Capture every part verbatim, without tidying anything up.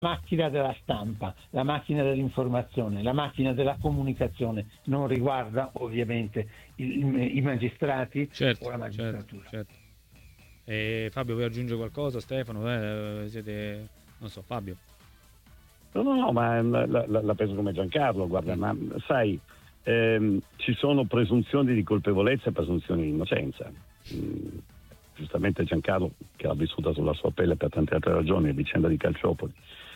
macchina della stampa, la macchina dell'informazione, la macchina della comunicazione non riguarda ovviamente i, i magistrati certo, o la magistratura. Certo, certo. E Fabio, vuoi aggiungere qualcosa? Stefano, eh, siete... non so, Fabio. No, no, no, ma la, la, la penso come Giancarlo, guarda, mm. ma sai, ehm, ci sono presunzioni di colpevolezza e presunzioni di innocenza. Mm, giustamente Giancarlo, che l'ha vissuta sulla sua pelle per tante altre ragioni, la vicenda di Calciopoli,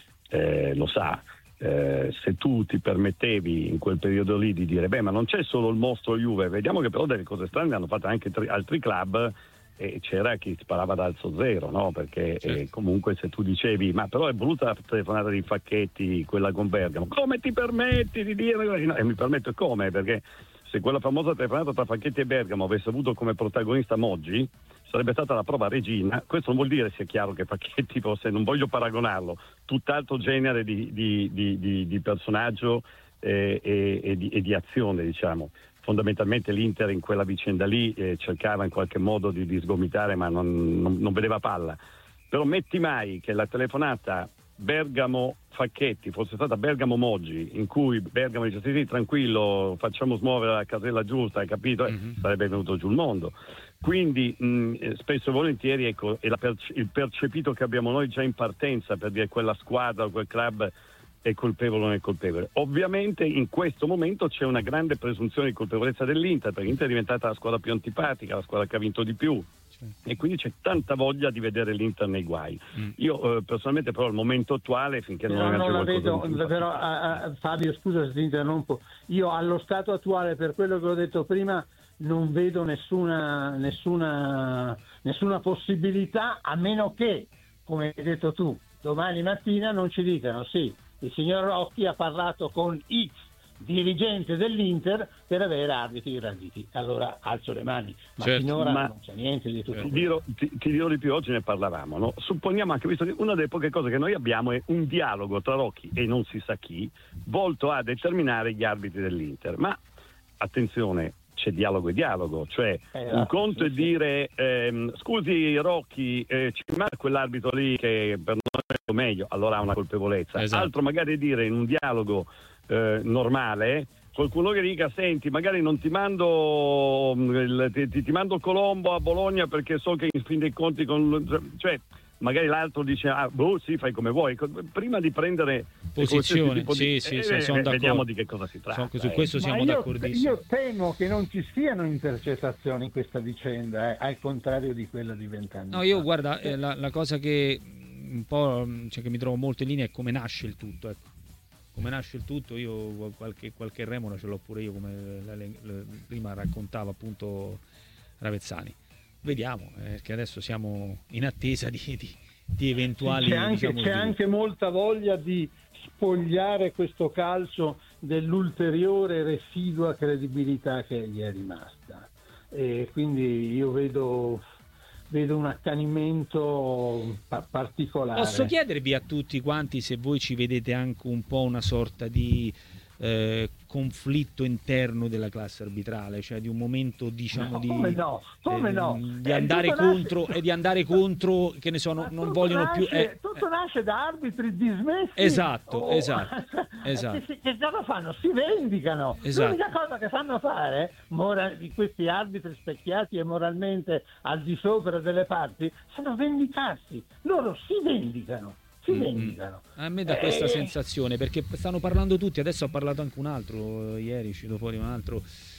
eh, lo sa. Eh, se tu ti permettevi in quel periodo lì di dire beh, ma non c'è solo il mostro Juve, vediamo che però delle cose strane hanno fatto anche tri- altri club, e c'era chi sparava ad alzo zero, no? Perché certo. eh, comunque se tu dicevi ma però è voluta la telefonata di Facchetti, quella con Bergamo, come ti permetti di dire? No, e mi permetto come, perché se quella famosa telefonata tra Facchetti e Bergamo avesse avuto come protagonista Moggi, sarebbe stata la prova regina. Questo non vuol dire, sia chiaro, che Facchetti fosse, non voglio paragonarlo, tutt'altro genere di, di, di, di, di personaggio eh, e, e, di, e di azione, diciamo. Fondamentalmente l'Inter in quella vicenda lì eh, cercava in qualche modo di, di sgomitare, ma non, non, non vedeva palla. Però metti mai che la telefonata Bergamo-Facchetti fosse stata Bergamo-Moggi, in cui Bergamo dice sì sì tranquillo, facciamo smuovere la casella giusta, hai capito? Mm-hmm. Sarebbe venuto giù il mondo. Quindi mh, spesso e volentieri, ecco, è la perce- il percepito che abbiamo noi già in partenza per dire quella squadra o quel club è colpevole o non è colpevole. Ovviamente in questo momento c'è una grande presunzione di colpevolezza dell'Inter, perché l'Inter è diventata la squadra più antipatica, la squadra che ha vinto di più, sì. E quindi c'è tanta voglia di vedere l'Inter nei guai. Mm. Io eh, personalmente però al momento attuale, finché però non, non la vedo, di però a, a, Fabio, scusa se ti interrompo, io allo stato attuale, per quello che ho detto prima, non vedo nessuna nessuna nessuna possibilità, a meno che, come hai detto tu, domani mattina non ci dicano sì, il signor Rocchi ha parlato con X dirigente dell'Inter per avere arbitri graditi. Allora alzo le mani, ma certo, finora ma non c'è niente di tutto. Ti dirò, ti, ti dirò di più, oggi ne parlavamo, no? Supponiamo anche, visto che una delle poche cose che noi abbiamo è un dialogo tra Rocchi e non si sa chi, volto a determinare gli arbitri dell'Inter. Ma attenzione, c'è dialogo e dialogo, cioè eh, un conto sì, è sì. dire ehm, scusi Rocchi, eh, ci manca quell'arbitro lì che per noi è meglio, allora ha una colpevolezza. Esatto. Altro magari dire in un dialogo eh, normale qualcuno che dica senti magari non ti mando il, ti, ti mando Colombo a Bologna perché so che in fin dei conti con, cioè magari l'altro dice ah boh sì fai come vuoi, prima di prendere posizione sì di, sì, eh, sì eh, sono vediamo di che cosa si tratta. Su questo eh. siamo io, d'accordissimo. Io temo che non ci siano intercettazioni in questa vicenda, eh, al contrario di quella di vent'anni no io fa. guarda eh, la, la cosa che un po' cioè, che mi trovo molto in linea è come nasce il tutto, ecco. Come nasce il tutto, io qualche, qualche remora ce l'ho pure io, come la, la, la, prima raccontava appunto Ravezzani. Vediamo, eh, perché adesso siamo in attesa di, di, di eventuali... C'è, anche, diciamo, c'è anche molta voglia di spogliare questo calcio dell'ulteriore residua credibilità che gli è rimasta. E quindi io vedo... vedo un accanimento pa- particolare. Posso chiedervi a tutti quanti se voi ci vedete anche un po' una sorta di eh, conflitto interno della classe arbitrale, cioè di un momento diciamo no, di come no, come eh, no. di eh, andare contro nasce... e di andare contro che ne so, non, non vogliono nasce, più eh, tutto eh. nasce da arbitri dismessi. Esatto, oh, esatto, esatto. Che, che cosa fanno? Si vendicano. Esatto. L'unica cosa che fanno fare moral, di questi arbitri specchiati e moralmente al di sopra delle parti sono vendicarsi. Loro si vendicano. Si mm-hmm. vendicano. A me dà questa eh... sensazione, perché stanno parlando tutti, adesso ha parlato anche un altro, ieri è uscito fuori un altro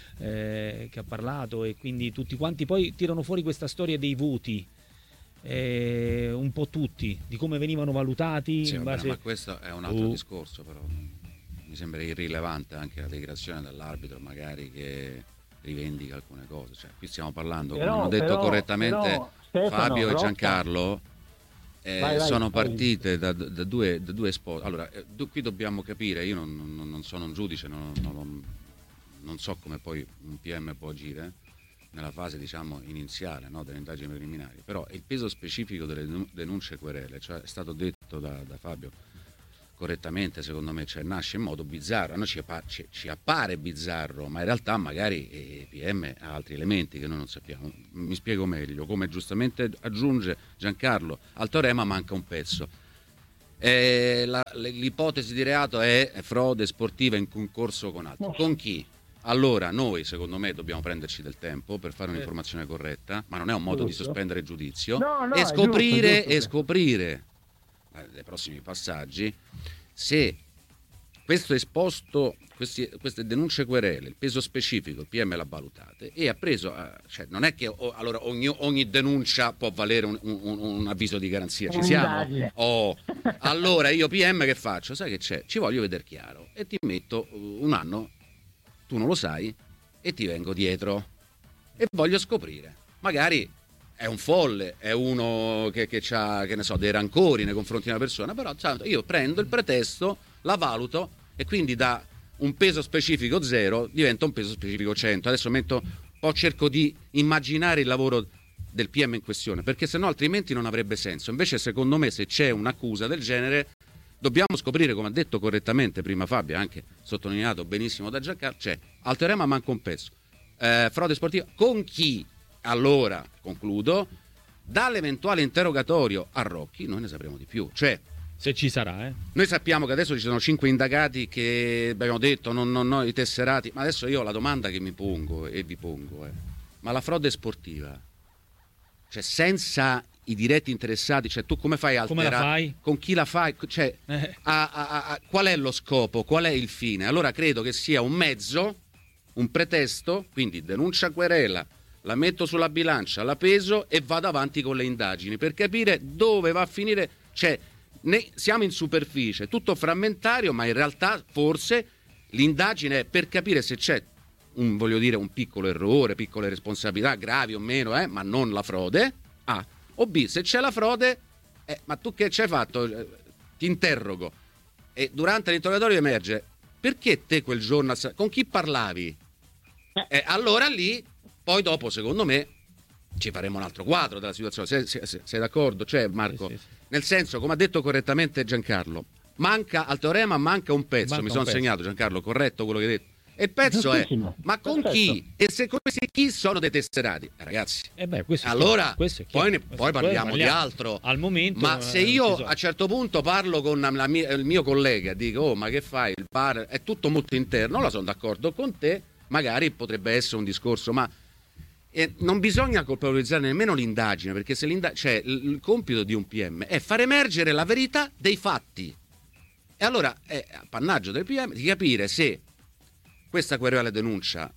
eh, che ha parlato, e quindi tutti quanti poi tirano fuori questa storia dei voti, eh, un po' tutti, di come venivano valutati. Sì, in vabbè, base... ma questo è un altro uh. discorso, però mi sembra irrilevante anche la dichiarazione dell'arbitro magari che rivendica alcune cose, cioè qui stiamo parlando, come però, hanno detto però, correttamente però, Stefano, Fabio Rocca... e Giancarlo. Eh, vai, vai, sono partite da, da due, da due spot. Allora, eh, do, qui dobbiamo capire, io non, non, non sono un giudice, non, non, non so come poi un P M può agire nella fase diciamo iniziale, no, delle indagini preliminari, però il peso specifico delle denunce e querele, cioè è stato detto da, da Fabio correttamente, secondo me, cioè nasce in modo bizzarro, a noi ci, ci, ci appare bizzarro, ma in realtà magari il P M ha altri elementi che noi non sappiamo. Mi spiego meglio, come giustamente aggiunge Giancarlo, al teorema manca un pezzo. Eh, la, l'ipotesi di reato è frode sportiva in concorso con altri. Con chi? Allora noi, secondo me, dobbiamo prenderci del tempo per fare un'informazione corretta, ma non è un modo giusto. di sospendere il giudizio, no, no, e scoprire, giusto, giusto. e scoprire eh, nei prossimi passaggi se questo esposto, questi, queste denunce querele, il peso specifico, il P M l'ha valutate e ha preso, eh, cioè non è che oh, allora ogni, ogni denuncia può valere un, un, un avviso di garanzia, ci siamo? Oh, allora io P M che faccio? Sai che c'è? Ci voglio vedere chiaro e ti metto un anno, tu non lo sai, e ti vengo dietro e voglio scoprire. Magari è un folle, è uno che, che ha, che ne so, dei rancori nei confronti di una persona, però io prendo il pretesto, la valuto e quindi da un peso specifico zero diventa un peso specifico cento. Adesso metto, poi cerco di immaginare il lavoro del P M in questione, perché sennò altrimenti non avrebbe senso. Invece secondo me se c'è un'accusa del genere dobbiamo scoprire, come ha detto correttamente prima Fabio, anche sottolineato benissimo da Giancarlo, c'è al teorema manca un pezzo, eh, frode sportiva con chi? Allora, concludo, dall'eventuale interrogatorio a Rocchi noi ne sapremo di più, cioè se ci sarà, eh. Noi sappiamo che adesso ci sono cinque indagati che abbiamo detto, non, non, non i tesserati, ma adesso io la domanda che mi pongo e vi pongo è, ma la frode sportiva, cioè senza i diretti interessati, cioè tu come fai a alterare? Come la fai? Con chi la fai? Cioè, eh. a, a, a, qual è lo scopo? Qual è il fine? Allora credo che sia un mezzo, un pretesto, quindi denuncia querela, la metto sulla bilancia, la peso e vado avanti con le indagini per capire dove va a finire, cioè ne, siamo in superficie, tutto frammentario, ma in realtà forse l'indagine è per capire se c'è un, voglio dire, un piccolo errore, piccole responsabilità, gravi o meno, eh, ma non la frode, A. O B, se c'è la frode, eh, ma tu che ci hai fatto? Eh, ti interrogo. E durante l'interrogatorio emerge, perché te quel giorno, con chi parlavi? Eh, allora lì, poi dopo, secondo me, ci faremo un altro quadro della situazione. Sei, sei, sei d'accordo? Cioè, Marco, sì, sì, sì. Nel senso, come ha detto correttamente Giancarlo, manca al teorema, manca un pezzo, manca mi sono segnato Giancarlo, corretto quello che hai detto. E il pezzo è, ma con perfetto. Chi? E se questi chi sono dei tesserati? Eh, ragazzi, eh beh, questo allora questo è poi, ne, questo poi parliamo, parliamo di altro. Al momento, ma se io a un certo punto parlo con la mia, il mio collega e dico, oh ma che fai? Il bar è tutto molto interno, allora sono d'accordo con te, magari potrebbe essere un discorso, ma eh, non bisogna colpevolizzare nemmeno l'indagine, perché se l'indagine, cioè, il, il compito di un P M è far emergere la verità dei fatti. E allora è appannaggio del P M di capire se questa querela denuncia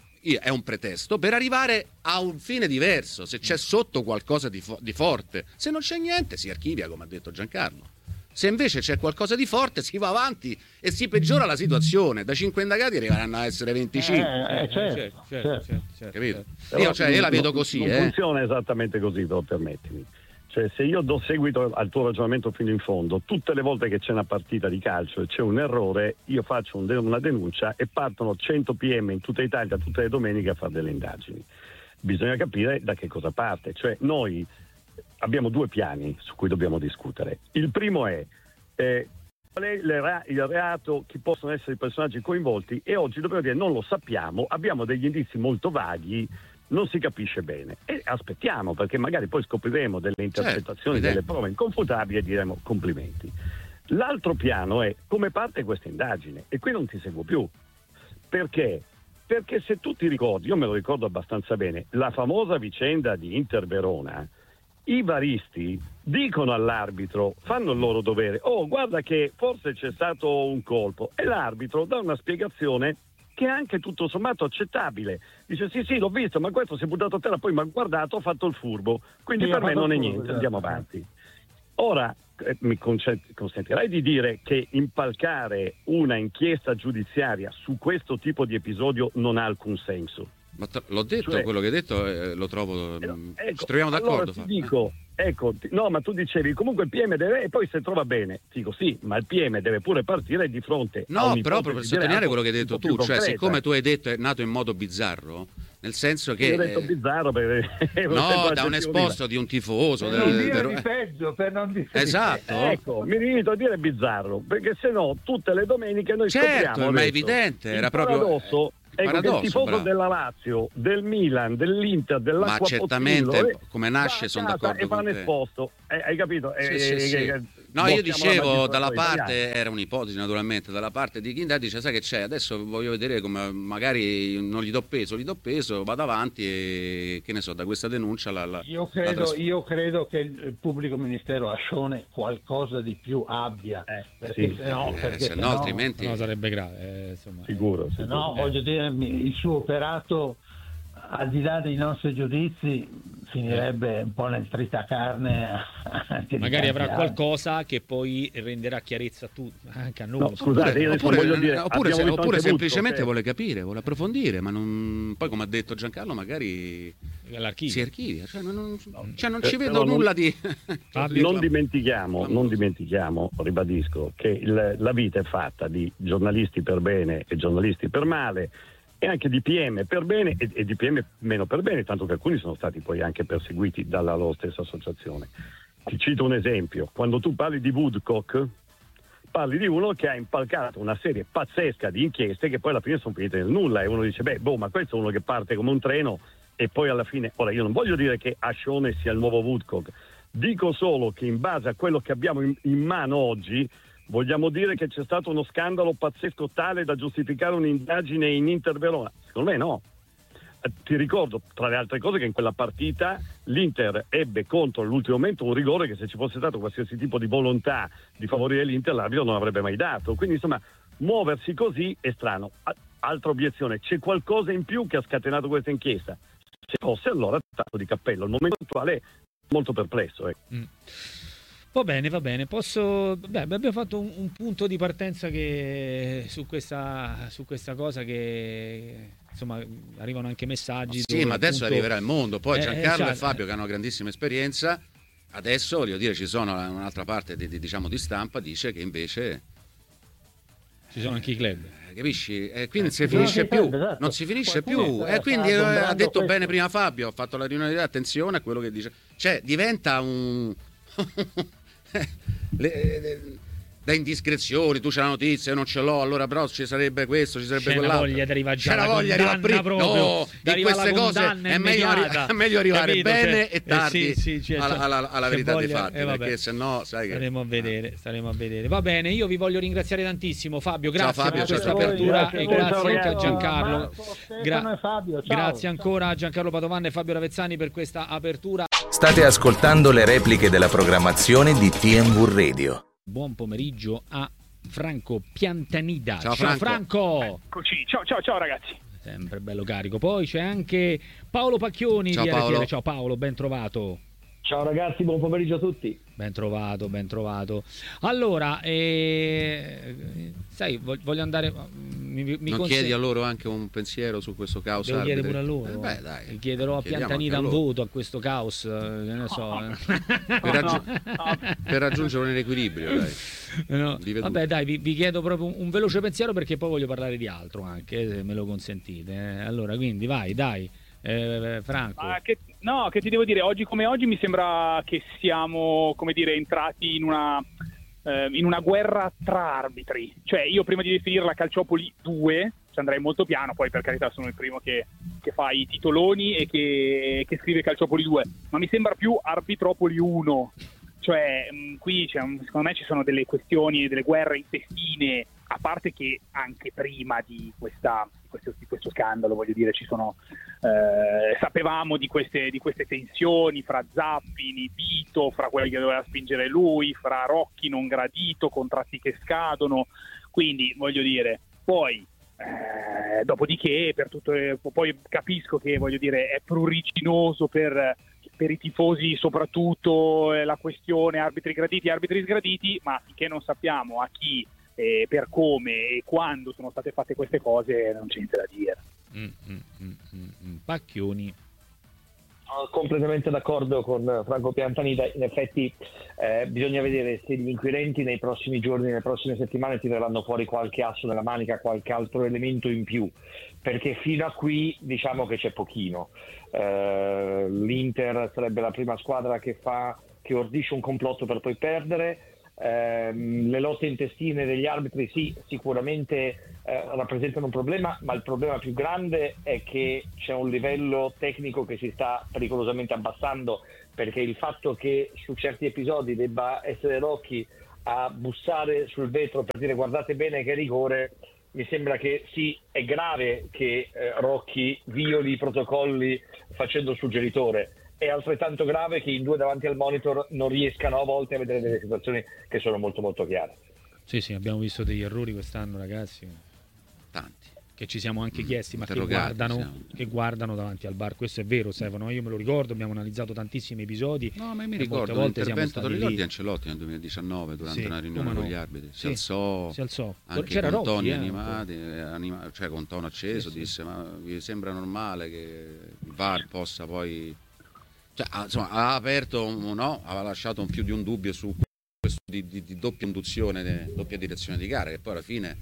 è un pretesto per arrivare a un fine diverso, se c'è sotto qualcosa di, fo- di forte. Se non c'è niente si archivia, come ha detto Giancarlo. Se invece c'è qualcosa di forte si va avanti e si peggiora la situazione. Da cinque indagati arriveranno a essere venticinque. Eh, eh, certo, certo, certo, certo, certo, capito? Certo. Io, cioè, io la vedo così. Non eh. funziona esattamente così, però, permettimi. Cioè, se io do seguito al tuo ragionamento fino in fondo, tutte le volte che c'è una partita di calcio e c'è un errore, io faccio un de- una denuncia e partono cento P M in tutta Italia tutte le domeniche a fare delle indagini. Bisogna capire da che cosa parte. Cioè, noi abbiamo due piani su cui dobbiamo discutere. Il primo è eh, qual è il, re- il reato, chi possono essere i personaggi coinvolti, e oggi dobbiamo dire non lo sappiamo, abbiamo degli indizi molto vaghi, non si capisce bene e aspettiamo, perché magari poi scopriremo delle interpretazioni, certo, delle prove inconfutabili e diremo complimenti. L'altro piano è come parte questa indagine, e qui non ti seguo più. Perché? Perché se tu ti ricordi, io me lo ricordo abbastanza bene, la famosa vicenda di Inter Verona, i varisti dicono all'arbitro, fanno il loro dovere, oh guarda che forse c'è stato un colpo, e l'arbitro dà una spiegazione che è anche tutto sommato accettabile. Dice sì sì l'ho visto, ma questo si è buttato a terra, poi mi ha guardato, ha fatto il furbo, quindi sì, per me non è niente, furbo, andiamo avanti. Ora eh, mi consentirai di dire che impalcare una inchiesta giudiziaria su questo tipo di episodio non ha alcun senso. Ma t- l'ho detto, cioè, quello che hai detto eh, lo trovo, eh, ecco, ci troviamo d'accordo. Allora ti dico, ecco, ti, no, ma tu dicevi comunque il P M deve, e poi se trova bene, dico sì, ma il P M deve pure partire di fronte no, a un proprio per sottolineare quello che hai detto tu, cioè siccome tu hai detto è nato in modo bizzarro, nel senso che io ho detto bizzarro perché no, da un esposto di un tifoso per non dire di peggio, per non dire esatto, ecco, mi limito a dire bizzarro, perché se no tutte le domeniche noi certo, scopriamo ma è adesso, evidente, era il proprio paradosso. Ecco, paradosso, che il tifoso bravo. della Lazio, del Milan, dell'Inter, dell'Acqua ma certamente Pozzillo, come nasce sono d'accordo e con fanno te. esposto, eh, hai capito? Sì, eh, sì, sì. Eh, No, io dicevo dalla parte, italiana. Era un'ipotesi naturalmente, dalla parte di chi indagina dice sai che c'è, adesso voglio vedere come magari non gli do peso, gli do peso, vado avanti e che ne so, da questa denuncia la, la, io, credo, la io credo che il pubblico ministero Ascione qualcosa di più abbia, eh, perché sì. se no, eh, perché se se no no altrimenti no, sarebbe grave, eh, insomma. Sicuro, se no eh. voglio dire, il suo operato al di là dei nostri giudizi finirebbe un po' nel tritacarne anche magari avrà altri. qualcosa che poi renderà chiarezza a tutti, anche a noi. No, scusate, io oppure, voglio dire, oppure, se, oppure semplicemente che... vuole capire, vuole approfondire, ma non, poi come ha detto Giancarlo magari l'archivio. si archivia, cioè non, non, cioè non eh, ci vedo nulla non, di non dimentichiamo, non dimentichiamo, ribadisco che il, la vita è fatta di giornalisti per bene e giornalisti per male, e anche di P M per bene e, e di P M meno per bene, tanto che alcuni sono stati poi anche perseguiti dalla loro stessa associazione. Ti cito un esempio: quando tu parli di Woodcock parli di uno che ha impalcato una serie pazzesca di inchieste che poi alla fine sono finite nel nulla, e uno dice beh, boh, ma questo è uno che parte come un treno e poi alla fine, ora io non voglio dire che Ascione sia il nuovo Woodcock, dico solo che in base a quello che abbiamo in, in mano oggi vogliamo dire che c'è stato uno scandalo pazzesco tale da giustificare un'indagine in Inter Verona? Secondo me no. Ti ricordo, tra le altre cose, che in quella partita l'Inter ebbe contro all'ultimo momento un rigore che se ci fosse stato qualsiasi tipo di volontà di favorire l'Inter l'arbitro non avrebbe mai dato. Quindi insomma, muoversi così è strano. Altra obiezione: c'è qualcosa in più che ha scatenato questa inchiesta? Se fosse, allora tanto di cappello. Al momento attuale è molto perplesso. Eh. Mm. Va bene, va bene. Posso. Beh, abbiamo fatto un, un punto di partenza che su questa, su questa cosa che insomma arrivano anche messaggi. Sì, ma adesso appunto arriverà il mondo. Poi eh, Giancarlo cioè, e Fabio che hanno grandissima esperienza. Adesso voglio dire, ci sono un'altra parte di, di, diciamo di stampa dice che invece ci sono anche i club. Capisci? E quindi non si finisce più, esatto. non si finisce più. E quindi eh, ha detto questo. Bene prima Fabio, ha fatto la riunione di attenzione a quello che dice. Cioè diventa un le, le, da indiscrezioni, tu c'è la notizia, io non ce l'ho, allora però ci sarebbe questo, ci sarebbe c'è quell'altro. C'è voglia di arrivare già c'è la voglia di arrivare prima. Proprio, no, in queste cose è meglio, è meglio arrivare capito, bene cioè, e tardi eh sì, sì, cioè, alla, alla, alla verità voglia, dei fatti, eh, perché sennò sai che staremo a vedere, staremo a vedere. Va bene, io vi voglio ringraziare tantissimo Fabio, grazie ciao, Fabio, per questa ciao, apertura grazie, e grazie ciao, anche a ciao, Giancarlo. Marco, Gra- Fabio, ciao, grazie ciao. ancora a Giancarlo Padovani e Fabio Ravezzani per questa apertura. State ascoltando le repliche della programmazione di T M V Radio. Buon pomeriggio a Franco Piantanida. Ciao, ciao Franco. Franco. Eccoci. Ciao, ciao, ciao ragazzi. Sempre bello carico. Poi c'è anche Paolo Pacchioni ciao, di Paolo. R T L. Ciao Paolo, ben trovato. Ciao ragazzi, buon pomeriggio a tutti. Ben trovato, ben trovato. Allora, eh, sai, voglio andare. Mi, mi non conse- chiedi a loro anche un pensiero su questo caos? Devo arbitri? chiedere pure a loro. Eh beh, dai, chiederò a Piantanida un voto a questo caos, che ne so. per, raggi- per raggiungere un equilibrio, dai. No. Vabbè, dai, vi, vi chiedo proprio un, un veloce pensiero perché poi voglio parlare di altro anche, se me lo consentite. Eh. Allora, quindi vai, dai. Eh, Franco. Ma che, no, che ti devo dire, oggi come oggi mi sembra che siamo, come dire, entrati in una eh, in una guerra tra arbitri. Cioè, io prima di definirla Calciopoli due ci andrei molto piano, poi per carità sono il primo che, che fa i titoloni e che, che scrive Calciopoli due, ma mi sembra più Arbitropoli uno. Cioè, mh, qui c'è un, secondo me ci sono delle questioni, delle guerre intestine, a parte che anche prima di questa questo, di questo scandalo, voglio dire, ci sono eh, sapevamo di queste, di queste tensioni fra Zappini, Vito, fra quelli che doveva spingere lui, fra Rocchi non gradito, contratti che scadono, quindi voglio dire, poi eh, dopodiché per tutto, eh, poi capisco che voglio dire è pruriginoso per per i tifosi soprattutto eh, la questione arbitri graditi e arbitri sgraditi, ma finché non sappiamo a chi, eh, per come e quando sono state fatte queste cose non c'è niente da dire. Mm, mm, mm, mm, mm. Pacchioni. Sono completamente d'accordo con Franco Piantanida, in effetti eh, bisogna vedere se gli inquirenti nei prossimi giorni, nelle prossime settimane tireranno fuori qualche asso nella manica, qualche altro elemento in più, perché fino a qui diciamo che c'è pochino. Uh, L'Inter sarebbe la prima squadra che fa che ordisce un complotto per poi perdere. Uh, le lotte intestine degli arbitri sì, sicuramente uh, rappresentano un problema, ma il problema più grande è che c'è un livello tecnico che si sta pericolosamente abbassando, perché il fatto che su certi episodi debba essere Rocchi a bussare sul vetro per dire guardate bene che rigore, mi sembra che sì, è grave che eh, Rocchi violi i protocolli facendo il suggeritore, è altrettanto grave che in due davanti al monitor non riescano a volte a vedere delle situazioni che sono molto molto chiare. Sì, sì, abbiamo visto degli errori quest'anno, ragazzi, tanti, che ci siamo anche chiesti, mm, ma che guardano, che guardano davanti al bar. Questo è vero, Stefano, io me lo ricordo, abbiamo analizzato tantissimi episodi. No, ma mi ricordo l'intervento, te lo ricordi Ancelotti nel duemiladiciannove durante sì, una riunione con no. gli arbitri, si, sì, alzò, si alzò anche c'era con toni Rocchi, animati, eh, anima, cioè con tono acceso, sì, disse sì. ma vi sembra normale che il V A R possa poi, cioè, insomma, ha aperto, no, aveva lasciato un più di un dubbio su questo di, di, di doppia induzione, doppia direzione di gara, che poi alla fine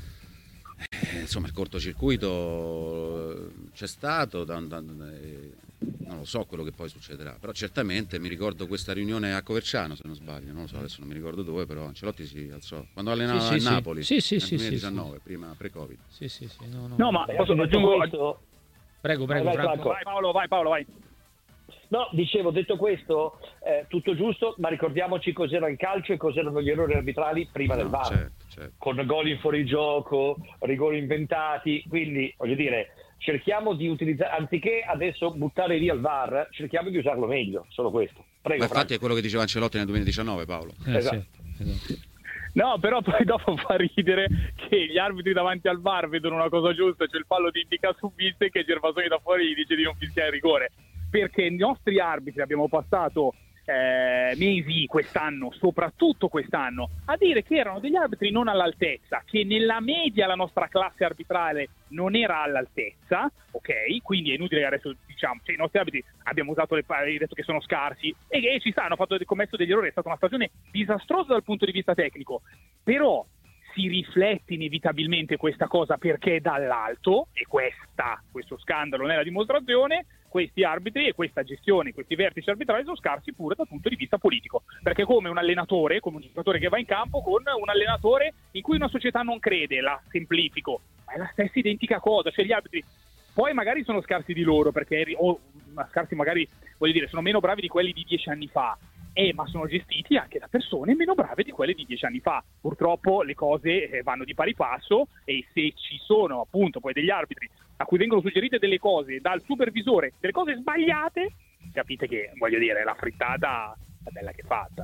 eh, insomma il cortocircuito c'è stato, da, da, da, eh, non lo so quello che poi succederà, però certamente mi ricordo questa riunione a Coverciano, se non sbaglio, non lo so, adesso non mi ricordo dove, però Ancelotti si alzò quando allenava sì, a sì, Napoli sì, sì, nel sì, duemiladiciannove, sì, prima pre-Covid. Sì, sì, sì, no, no. no ma posso aggiungo questo? Prego, prego, vai, Franco. Vai Paolo, vai Paolo, vai. No, dicevo, detto questo, eh, tutto giusto, ma ricordiamoci cos'era il calcio e cos'erano gli errori arbitrali prima no, del V A R, certo, certo. Con gol in fuorigioco, rigori inventati, quindi voglio dire, cerchiamo di utilizzare, anziché adesso buttare via il V A R, cerchiamo di usarlo meglio, solo questo. Prego, ma infatti Franco. È quello che diceva Ancelotti nel duemiladiciannove, Paolo. Eh, esatto. Sì, esatto. No, però poi dopo fa ridere che gli arbitri davanti al V A R vedono una cosa giusta, cioè il fallo di indica su vista e che Gervasoni da fuori gli dice di non fischiare il rigore. Perché i nostri arbitri abbiamo passato eh, mesi quest'anno, soprattutto quest'anno, a dire che erano degli arbitri non all'altezza, che nella media la nostra classe arbitrale non era all'altezza, ok? Quindi è inutile che adesso diciamo, cioè, i nostri arbitri abbiamo usato le parole, detto che sono scarsi e che ci stanno, hanno fatto commesso degli errori, è stata una stagione disastrosa dal punto di vista tecnico, però si riflette inevitabilmente questa cosa perché dall'alto, e questa, questo scandalo ne è la dimostrazione, questi arbitri e questa gestione, questi vertici arbitrali sono scarsi pure dal punto di vista politico, perché come un allenatore, come un giocatore che va in campo con un allenatore in cui una società non crede, la semplifico, ma è la stessa identica cosa, cioè gli arbitri poi magari sono scarsi di loro, perché o scarsi magari, voglio dire, sono meno bravi di quelli di dieci anni fa, Eh, ma sono gestiti anche da persone meno brave di quelle di dieci anni fa. Purtroppo le cose eh, vanno di pari passo e se ci sono appunto poi degli arbitri a cui vengono suggerite delle cose dal supervisore, delle cose sbagliate, capite che, voglio dire, la frittata è bella che è fatta.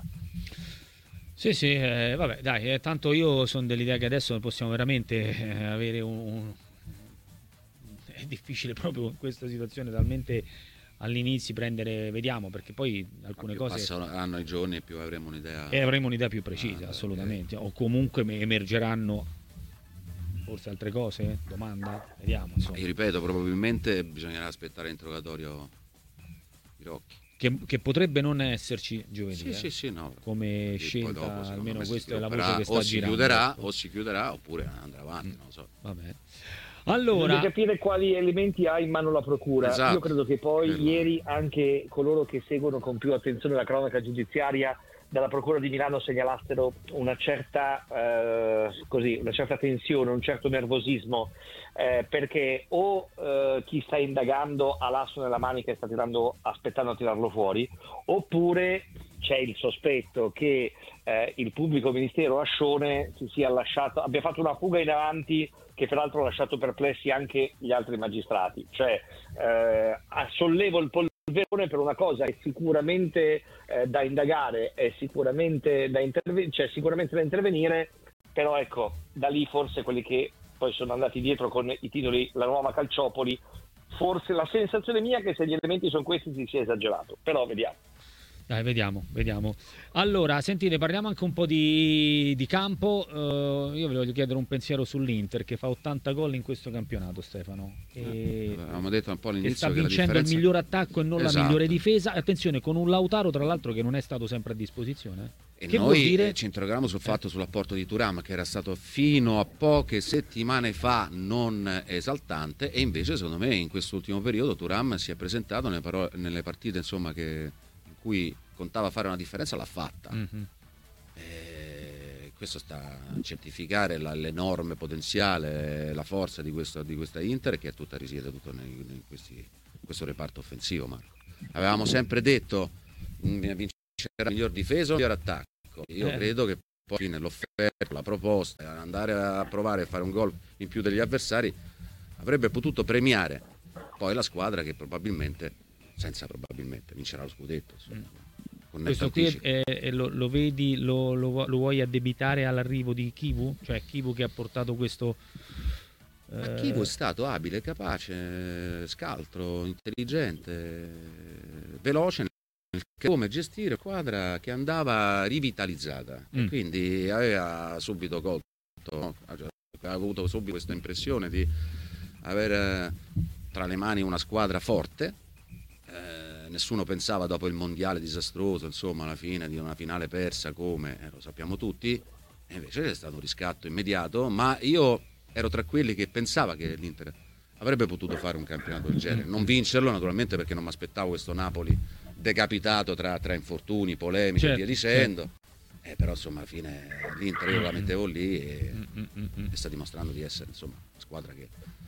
Sì, sì, eh, vabbè, dai, eh, tanto io sono dell'idea che adesso possiamo veramente eh, avere un, un... È difficile proprio in questa situazione talmente... all'inizio prendere, vediamo, perché poi alcune cose passeranno i giorni e più avremo un'idea e avremo un'idea più precisa, ah, assolutamente, o comunque emergeranno forse altre cose, domanda, vediamo, insomma. Io ripeto, probabilmente bisognerà aspettare l'interrogatorio di Rocchi, che, che potrebbe non esserci giovedì, sì, eh? sì, sì, no. come scelta, dopo, almeno questa è la voce che sta o girando, si chiuderà o si chiuderà oppure andrà avanti, mm. non lo so. Vabbè. Allora, bisogna capire quali elementi ha in mano la procura. Esatto. Io credo che poi Bello. Ieri anche coloro che seguono con più attenzione la cronaca giudiziaria dalla procura di Milano segnalassero una certa eh, così, una certa tensione, un certo nervosismo, eh, perché o eh, chi sta indagando ha l'asso nella manica e sta tirando, aspettando a tirarlo fuori, oppure c'è il sospetto che eh, il pubblico ministero Ascione si sia lasciato, abbia fatto una fuga in avanti che peraltro ha lasciato perplessi anche gli altri magistrati, cioè eh, sollevo il polverone per una cosa è sicuramente eh, da indagare, è sicuramente da intervenire, cioè sicuramente da intervenire, però ecco, da lì forse quelli che poi sono andati dietro con i titoli La nuova Calciopoli, forse la sensazione mia è che se gli elementi sono questi si sia esagerato, però vediamo. Dai, vediamo, vediamo. Allora, sentite, parliamo anche un po' di, di campo. Uh, io vi voglio chiedere un pensiero sull'Inter che fa ottanta gol in questo campionato, Stefano. E avevamo detto un po' all'inizio che sta che vincendo differenza... il miglior attacco e non esatto. la migliore difesa. Attenzione, con un Lautaro, tra l'altro, che non è stato sempre a disposizione. E che noi vuol dire? ci interrogavamo sul fatto, eh. sull'apporto di Thuram, che era stato fino a poche settimane fa non esaltante, e invece secondo me in quest'ultimo periodo Thuram si è presentato nelle, parole, nelle partite insomma, che, in cui contava fare una differenza, l'ha fatta. Mm-hmm. E questo sta a certificare la, l'enorme potenziale, la forza di, questo, di questa Inter, che è tutta risiede tutto in, in, questi, in questo reparto offensivo, Marco. Avevamo sempre detto mh, vincerà il miglior difesa o il miglior attacco. Io eh. credo che poi alla fine l'offerta, la proposta, andare a provare a fare un gol in più degli avversari, avrebbe potuto premiare poi la squadra che probabilmente, senza probabilmente, vincerà lo scudetto. Insomma, con questo qui è, è, lo, lo vedi, lo, lo, lo vuoi addebitare all'arrivo di Chivu? Cioè Chivu che ha portato questo... Ma Chivu è stato abile, capace, scaltro, intelligente, veloce nel come gestire una squadra che andava rivitalizzata mm. e quindi aveva subito colto, aveva avuto subito questa impressione di avere tra le mani una squadra forte. Eh, nessuno pensava dopo il mondiale disastroso, insomma, alla fine di una finale persa come eh, lo sappiamo tutti, e invece c'è stato un riscatto immediato, ma io ero tra quelli che pensava che l'Inter avrebbe potuto fare un campionato del genere, non vincerlo naturalmente perché non mi aspettavo questo Napoli decapitato tra, tra infortuni, polemiche certo, e via dicendo, certo. eh, però insomma alla fine l'Inter io la mettevo lì e, e sta dimostrando di essere insomma una squadra che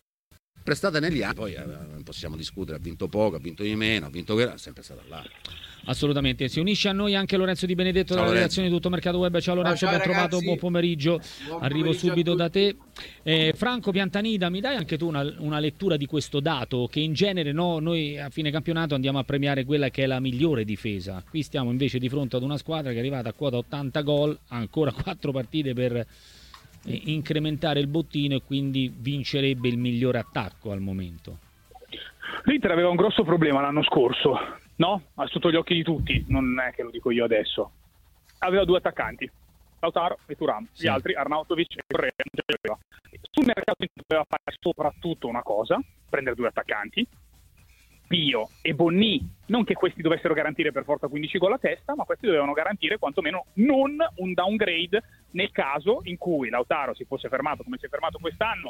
è stata negli anni, poi eh, non possiamo discutere, ha vinto poco, ha vinto di meno, ha vinto che è sempre stata là. Assolutamente, si unisce a noi anche Lorenzo Di Benedetto ciao, dalla redazione di Tutto Mercato Web. Ciao Lorenzo, ciao, ben ragazzi. Trovato, buon pomeriggio, buon arrivo pomeriggio subito da te. Eh, Franco Piantanida, mi dai anche tu una, una lettura di questo dato che in genere no, noi a fine campionato andiamo a premiare quella che è la migliore difesa, qui stiamo invece di fronte ad una squadra che è arrivata a quota ottanta gol, ha ancora quattro partite per incrementare il bottino e quindi vincerebbe il migliore attacco al momento. L'Inter aveva un grosso problema l'anno scorso, no? Sotto gli occhi di tutti, non è che lo dico io adesso. Aveva due attaccanti, Lautaro e Thuram, sì. Gli altri Arnautovic e Correa non ce l'aveva. Sul mercato doveva fare soprattutto una cosa, prendere due attaccanti, Pio e Bonni, non che questi dovessero garantire per forza quindici gol a testa, ma questi dovevano garantire quantomeno non un downgrade nel caso in cui Lautaro si fosse fermato come si è fermato quest'anno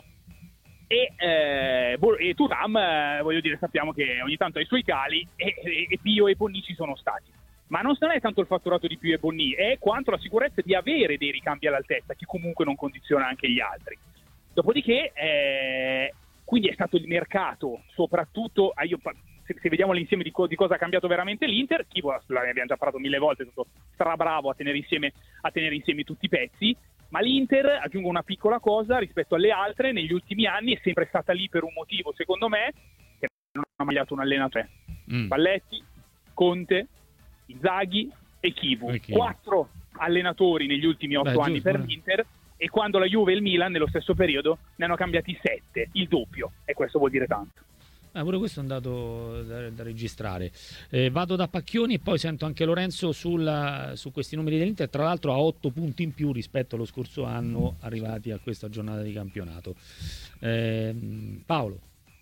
e, eh, e Thuram, eh, voglio dire, sappiamo che ogni tanto ha i suoi cali e, e, e Pio e Bonni ci sono stati. Ma non è tanto il fatturato di Pio e Bonni, è quanto la sicurezza di avere dei ricambi all'altezza, che comunque non condiziona anche gli altri. Dopodiché... Eh, quindi è stato il mercato, soprattutto, ah, io, se, se vediamo l'insieme di, co- di cosa ha cambiato veramente l'Inter, Chivo, l'abbiamo già parlato mille volte, è stato strabravo a tenere insieme, a tenere insieme tutti i pezzi, ma l'Inter, aggiungo una piccola cosa, rispetto alle altre, negli ultimi anni è sempre stata lì per un motivo, secondo me, che non ha magliato un allenatore. Mm. Spalletti, Conte, Inzaghi e Chivu. Quattro allenatori negli ultimi otto Beh, anni giusto, per eh. l'Inter, e quando la Juve e il Milan nello stesso periodo ne hanno cambiati sette, il doppio, e questo vuol dire tanto. Ah, pure questo è un dato da, da registrare. Eh, vado da Pacchioni e poi sento anche Lorenzo sulla, su questi numeri dell'Inter, tra l'altro a otto punti in più rispetto allo scorso anno arrivati a questa giornata di campionato. Eh, Paolo.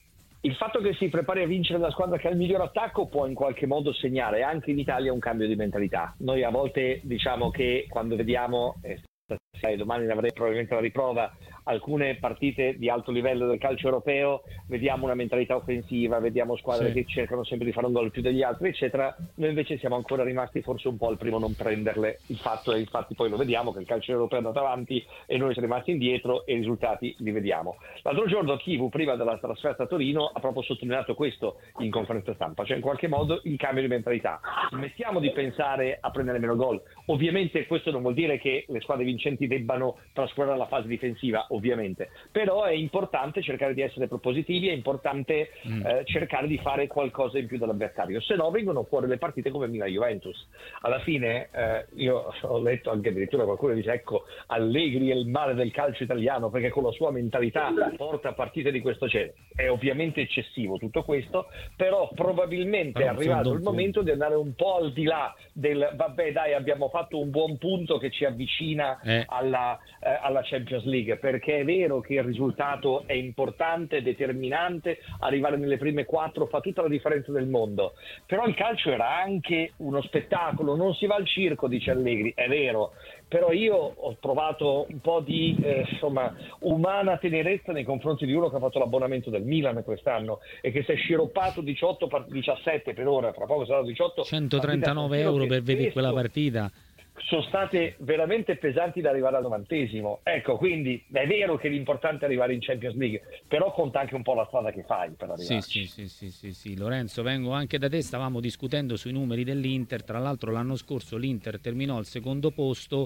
Il fatto che si prepari a vincere la squadra che ha il miglior attacco può in qualche modo segnare anche in Italia un cambio di mentalità. Noi a volte diciamo che quando vediamo... Eh, domani ne avrei probabilmente la riprova, alcune partite di alto livello del calcio europeo, vediamo una mentalità offensiva, vediamo squadre sì. che cercano sempre di fare un gol più degli altri eccetera. Noi invece siamo ancora rimasti forse un po' al primo non prenderle. Il fatto è, infatti poi lo vediamo, che il calcio europeo è andato avanti e noi siamo rimasti indietro e i risultati li vediamo. L'altro giorno Chivu, prima della trasferta a Torino, ha proprio sottolineato questo in conferenza stampa, cioè in qualche modo il cambio di mentalità. Smettiamo di pensare a prendere meno gol. Ovviamente questo non vuol dire che le squadre vincenti debbano trascurare la fase difensiva, ovviamente, però è importante cercare di essere propositivi, è importante mm. eh, cercare di fare qualcosa in più dell'avversario, se no vengono fuori le partite come Milan-Juventus. Alla fine eh, io ho letto anche addirittura qualcuno dice ecco Allegri è il male del calcio italiano perché con la sua mentalità porta partite di questo genere. È ovviamente eccessivo tutto questo, però probabilmente però è arrivato il momento di andare un po' al di là del vabbè dai abbiamo fatto un buon punto che ci avvicina eh. alla, eh, alla Champions League, perché è vero che il risultato è importante, determinante, arrivare nelle prime quattro fa tutta la differenza del mondo, però il calcio era anche uno spettacolo, non si va al circo, dice Allegri, è vero, però io ho provato un po' di eh, insomma umana tenerezza nei confronti di uno che ha fatto l'abbonamento del Milan quest'anno e che si è sciroppato diciotto, diciassette per ora, tra poco saranno diciotto, centotrentanove euro per vedere quella partita. Sono state veramente pesanti da arrivare al novantesimo. Ecco, quindi è vero che l'importante è arrivare in Champions League, però conta anche un po' la strada che fai per arrivarci. Sì, sì, sì, sì, sì. Lorenzo, vengo anche da te, stavamo discutendo sui numeri dell'Inter, tra l'altro l'anno scorso l'Inter terminò al secondo posto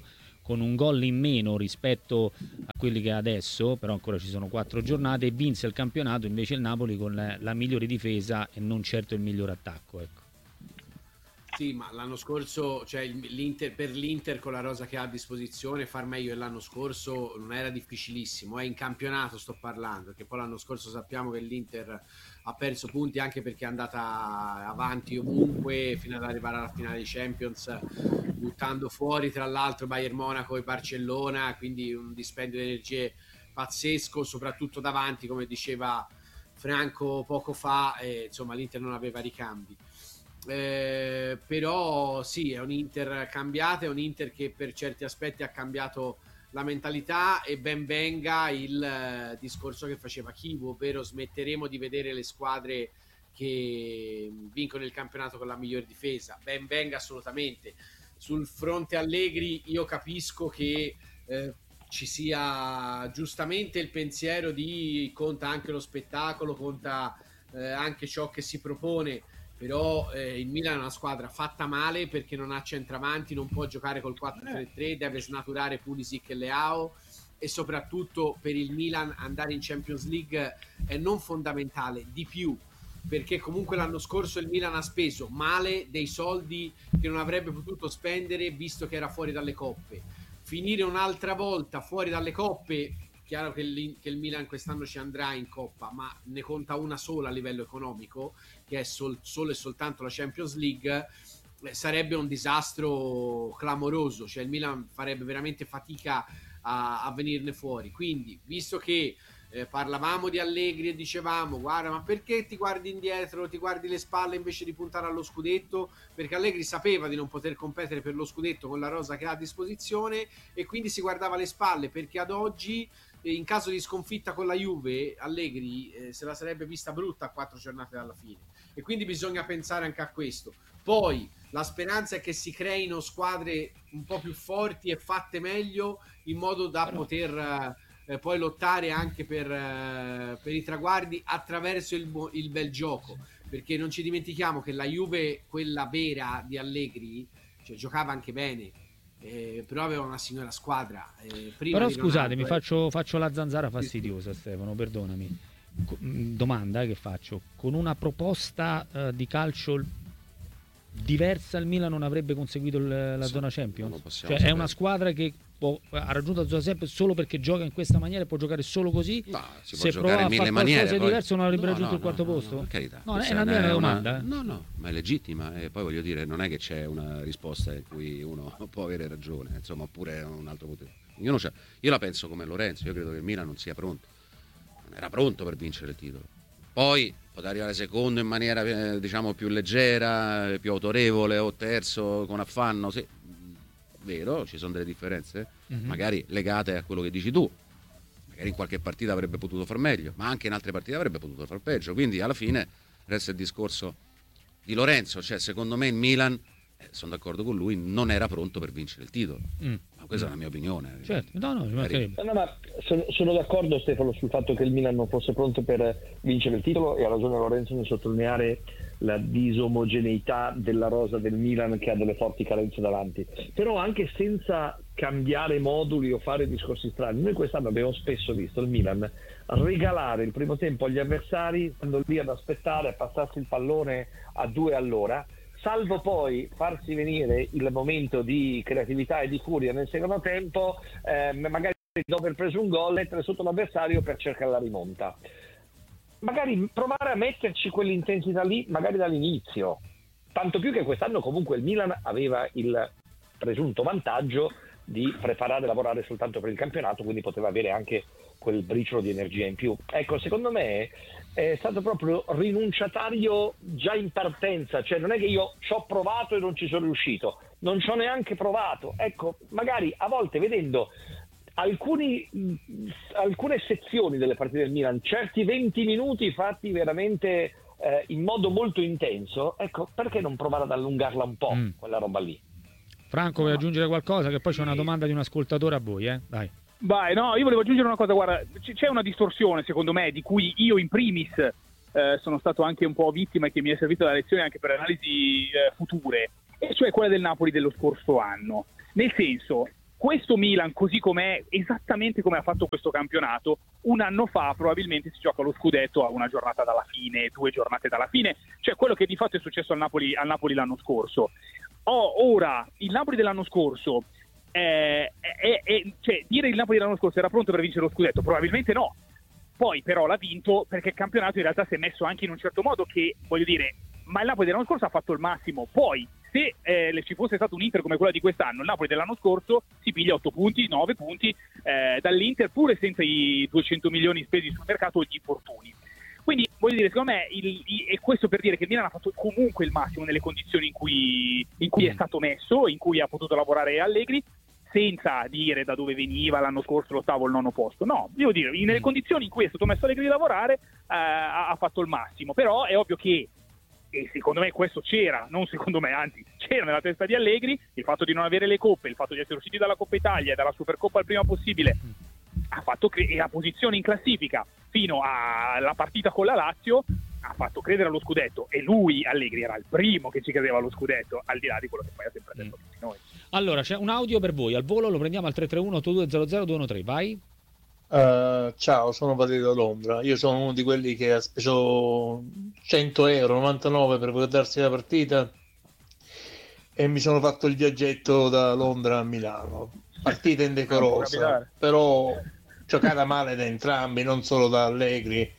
con un gol in meno rispetto a quelli che ha adesso, però ancora ci sono quattro giornate, e vinse il campionato invece il Napoli con la, la migliore difesa e non certo il miglior attacco, ecco. Sì, ma l'anno scorso, cioè l'Inter, per l'Inter con la rosa che ha a disposizione, far meglio dell'anno scorso non era difficilissimo. È in campionato sto parlando, perché poi l'anno scorso sappiamo che l'Inter ha perso punti anche perché è andata avanti ovunque fino ad arrivare alla finale di Champions, buttando fuori tra l'altro Bayern Monaco e Barcellona, quindi un dispendio di energie pazzesco, soprattutto davanti, come diceva Franco poco fa, e, insomma l'Inter non aveva ricambi. Eh, però sì, è un Inter cambiato, è un Inter che per certi aspetti ha cambiato la mentalità, e ben venga il eh, discorso che faceva Chivo, ovvero smetteremo di vedere le squadre che vincono il campionato con la miglior difesa. Ben venga assolutamente. Sul fronte Allegri io capisco che eh, ci sia giustamente il pensiero di conta anche lo spettacolo, conta eh, anche ciò che si propone. Però eh, il Milan è una squadra fatta male perché non ha centravanti, non può giocare col quattro tre tre, deve snaturare Pulisic e Leao, e soprattutto per il Milan andare in Champions League è non fondamentale, di più, perché comunque l'anno scorso il Milan ha speso male dei soldi che non avrebbe potuto spendere visto che era fuori dalle coppe. Finire un'altra volta fuori dalle coppe, chiaro che il, che il Milan quest'anno ci andrà in Coppa, ma ne conta una sola a livello economico, che è sol, solo e soltanto la Champions League, eh, sarebbe un disastro clamoroso, cioè il Milan farebbe veramente fatica a, a venirne fuori. Quindi, visto che eh, parlavamo di Allegri e dicevamo guarda, ma perché ti guardi indietro, ti guardi le spalle invece di puntare allo scudetto? Perché Allegri sapeva di non poter competere per lo scudetto con la rosa che ha a disposizione, e quindi si guardava le spalle, perché ad oggi in caso di sconfitta con la Juve Allegri eh, se la sarebbe vista brutta a quattro giornate dalla fine, e quindi bisogna pensare anche a questo. Poi la speranza è che si creino squadre un po' più forti e fatte meglio, in modo da poter eh, poi lottare anche per, eh, per i traguardi attraverso il, il bel gioco, perché non ci dimentichiamo che la Juve, quella vera di Allegri, cioè, giocava anche bene. Eh, però aveva una signora squadra, eh, prima però di scusatemi, Ronaldo, faccio, faccio la zanzara fastidiosa, Stefano, perdonami. Domanda che faccio: con una proposta uh, di calcio diversa il Milan non avrebbe conseguito il, la sì, zona Champions? Cioè sapere. È una squadra che può, ha raggiunto la zona Champions solo perché gioca in questa maniera e può giocare solo così? No, si se può giocare in mille maniere, poi... diverso non avrebbe no, raggiunto no, il quarto no, posto? No, no, per carità. No, è una mia è domanda. Una... No, no, ma è legittima, e poi voglio dire, non è che c'è una risposta in cui uno può avere ragione, insomma, oppure un altro motivo. Io, non c'è. Io la penso come Lorenzo, io credo che il Milan non sia pronto, non era pronto per vincere il titolo. Poi potrà arrivare secondo in maniera eh, diciamo più leggera, più autorevole, o terzo con affanno, sì, vero, ci sono delle differenze, mm-hmm. magari legate a quello che dici tu, magari in qualche partita avrebbe potuto far meglio, ma anche in altre partite avrebbe potuto far peggio, quindi alla fine resta il discorso di Lorenzo, cioè secondo me il Milan, eh, sono d'accordo con lui, non era pronto per vincere il titolo. Mm. Questa è la mia opinione. Certo, no, no, no, ma sono, sono d'accordo, Stefano, sul fatto che il Milan non fosse pronto per vincere il titolo, e ha ragione Lorenzo nel sottolineare la disomogeneità della rosa del Milan, che ha delle forti carenze davanti. Però anche senza cambiare moduli o fare discorsi strani, noi quest'anno abbiamo spesso visto il Milan regalare il primo tempo agli avversari, stando lì ad aspettare, a passarsi il pallone a due all'ora, salvo poi farsi venire il momento di creatività e di furia nel secondo tempo, eh, magari dopo aver preso un gol, mettere sotto l'avversario per cercare la rimonta. Magari provare a metterci quell'intensità lì, magari dall'inizio. Tanto più che quest'anno comunque il Milan aveva il presunto vantaggio di preparare e lavorare soltanto per il campionato, quindi poteva avere anche quel briciolo di energia in più. Ecco, secondo me è stato proprio rinunciatario già in partenza, cioè non è che io ci ho provato e non ci sono riuscito, non ci ho neanche provato. Ecco, magari a volte vedendo alcuni, alcune sezioni delle partite del Milan, certi venti minuti fatti veramente eh, in modo molto intenso, ecco, perché non provare ad allungarla un po', mm. quella roba lì? Franco, vuoi aggiungere qualcosa? Che poi c'è una domanda di un ascoltatore a voi, eh? Dai. Vai, no, io volevo aggiungere una cosa, guarda, c- c'è una distorsione secondo me di cui io in primis eh, sono stato anche un po' vittima e che mi è servita da lezione anche per analisi eh, future, e cioè quella del Napoli dello scorso anno. Nel senso, questo Milan, così com'è, esattamente come ha fatto questo campionato, un anno fa probabilmente si gioca lo scudetto a una giornata dalla fine, due giornate dalla fine, cioè quello che di fatto è successo al Napoli, al Napoli l'anno scorso. Oh, ora, il Napoli dell'anno scorso, eh, è, è, cioè dire il Napoli dell'anno scorso era pronto per vincere lo scudetto? Probabilmente no. Poi però l'ha vinto perché il campionato in realtà si è messo anche in un certo modo che, voglio dire, ma il Napoli dell'anno scorso ha fatto il massimo. Poi se eh, ci fosse stato un Inter come quella di quest'anno, il Napoli dell'anno scorso si piglia otto punti, nove punti eh, dall'Inter, pure senza i duecento milioni spesi sul mercato o gli infortuni. Quindi voglio dire, secondo me, il, il, e questo per dire che il Milan ha fatto comunque il massimo nelle condizioni in cui, in cui è stato messo, in cui ha potuto lavorare Allegri, senza dire da dove veniva l'anno scorso l'ottavo o il nono posto. No, devo dire, nelle condizioni in cui è stato messo Allegri di lavorare eh, ha, ha fatto il massimo. Però è ovvio che, e secondo me questo c'era, non secondo me, anzi c'era nella testa di Allegri, il fatto di non avere le coppe, il fatto di essere usciti dalla Coppa Italia e dalla Supercoppa il prima possibile, ha fatto cre- e la posizione in classifica fino alla partita con la Lazio ha fatto credere allo scudetto, e lui, Allegri, era il primo che ci credeva allo scudetto, al di là di quello che poi ha sempre detto tutti noi. Allora c'è un audio per voi, al volo lo prendiamo al tre tre uno otto due zero zero due uno tre, vai. Uh, ciao, sono Valerio da Londra. Io sono uno di quelli che ha speso cento euro, novantanove per guardarsi la partita, e mi sono fatto il viaggetto da Londra a Milano. Partita indecorosa, però giocata male da entrambi, non solo da Allegri.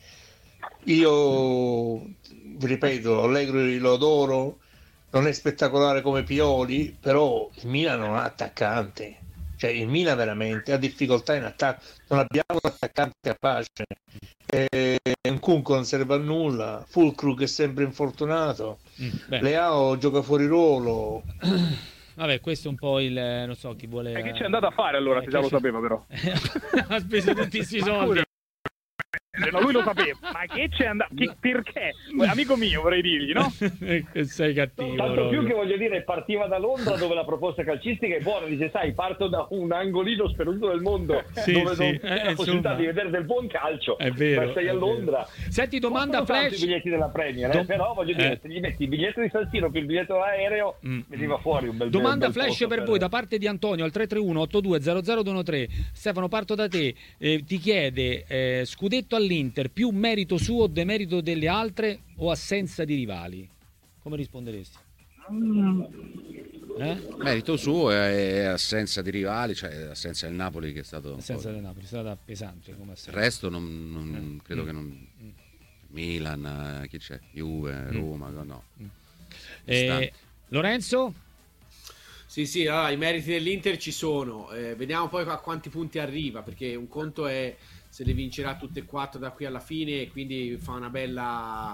Io vi ripeto, Allegri lo adoro, non è spettacolare come Pioli, però il Milan non ha attaccante. Cioè il Milan veramente ha difficoltà in attacco, non abbiamo un attaccante capace, eh, Nkunku non serve a nulla, Fulkrug è sempre infortunato, mm, Leao gioca fuori ruolo. Vabbè, questo è un po' il, non so, chi vuole... E che c'è andato a fare allora, eh, se già lo sapeva però? Ha speso tutti questi soldi. No, lui lo sapeva, ma che c'è andato? Che, perché? Amico mio, vorrei dirgli, no? Sei cattivo. Tanto proprio. più che voglio dire, partiva da Londra dove la proposta calcistica è buona, dice sai, parto da un angolino sperduto del mondo sì, dove sì. non eh, c'è la possibilità di vedere del buon calcio, è vero, ma sei a Londra. Senti, domanda flash. I biglietti della Premier, Dom- eh? Però voglio dire, eh. se gli metti il biglietto di San Siro più il biglietto aereo, mm. veniva fuori un bel domanda bel flash per, per voi da parte di Antonio al tre tre uno otto due zero zero due uno tre. Stefano, parto da te. Eh, ti chiede eh, scudetto all'Inter, più merito suo o demerito delle altre, o assenza di rivali? Come risponderesti? Eh? Merito suo e assenza di rivali, cioè assenza del Napoli che è stato assenza del Napoli è stata pesante come assenza. Il resto non, non eh. credo mm. che non mm. Milan, chi c'è? Juve, Roma, mm. no. Mm. Eh, Lorenzo? Sì, sì, allora, i meriti dell'Inter ci sono, eh, vediamo poi a quanti punti arriva, perché un conto è se le vincerà tutte e quattro da qui alla fine, e quindi fa una bella,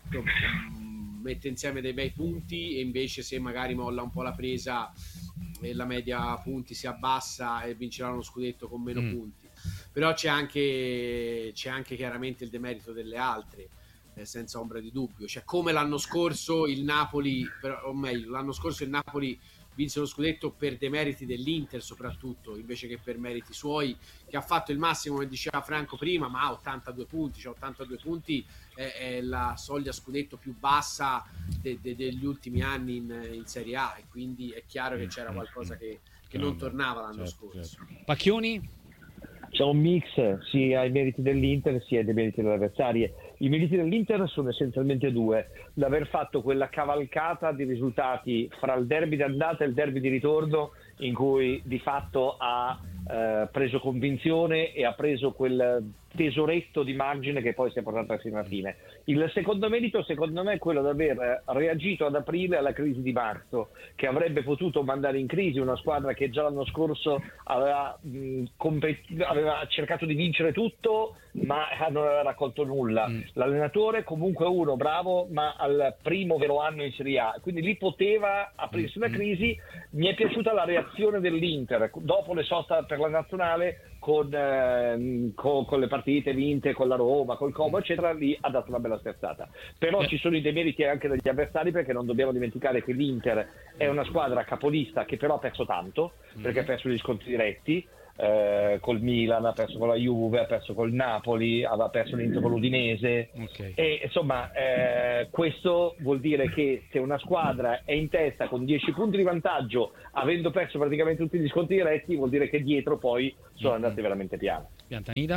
mette insieme dei bei punti, e invece se magari molla un po' la presa e la media punti si abbassa e vincerà uno scudetto con meno mm. punti. Però c'è anche, c'è anche chiaramente il demerito delle altre, eh, senza ombra di dubbio. Cioè, come l'anno scorso il Napoli, però, o meglio, l'anno scorso il Napoli vinse lo scudetto per demeriti dell'Inter soprattutto, invece che per meriti suoi, che ha fatto il massimo, come diceva Franco prima, ma ha ottantadue punti, cioè ottantadue punti è, è la soglia scudetto più bassa de, de, degli ultimi anni in, in Serie A, e quindi è chiaro che c'era qualcosa che, che non tornava l'anno certo, scorso. Certo. Pacchioni? C'è un mix sia ai meriti dell'Inter sia ai meriti delle avversarie. I meriti dell'Inter sono essenzialmente due: l'aver fatto quella cavalcata di risultati fra il derby di andata e il derby di ritorno, in cui di fatto ha eh, preso convinzione e ha preso quel tesoretto di margine che poi si è portato fino alla fine. Il secondo merito, secondo me, è quello di aver reagito ad aprile alla crisi di marzo, che avrebbe potuto mandare in crisi una squadra che già l'anno scorso aveva, mh, compet- aveva cercato di vincere tutto ma non aveva raccolto nulla. Mm. L'allenatore comunque uno bravo, ma al primo vero anno in Serie A, quindi lì poteva aprirsi una crisi. Mi è piaciuta la reazione dell'Inter dopo le sosta per la nazionale, con, eh, con, con le partite vinte con la Roma, col Como eccetera. Lì ha dato una bella sterzata. Però eh. ci sono i demeriti anche degli avversari, perché non dobbiamo dimenticare che l'Inter è una squadra capolista che però ha perso tanto, mm. perché ha perso gli scontri diretti. eh, col Milan, ha perso con la Juve, ha perso col Napoli, aveva perso l'Inter con l'Udinese, okay. E insomma eh, questo vuol dire che se una squadra è in testa con dieci punti di vantaggio, avendo perso praticamente tutti gli scontri diretti, vuol dire che dietro poi sono andate veramente piano. Piantanida?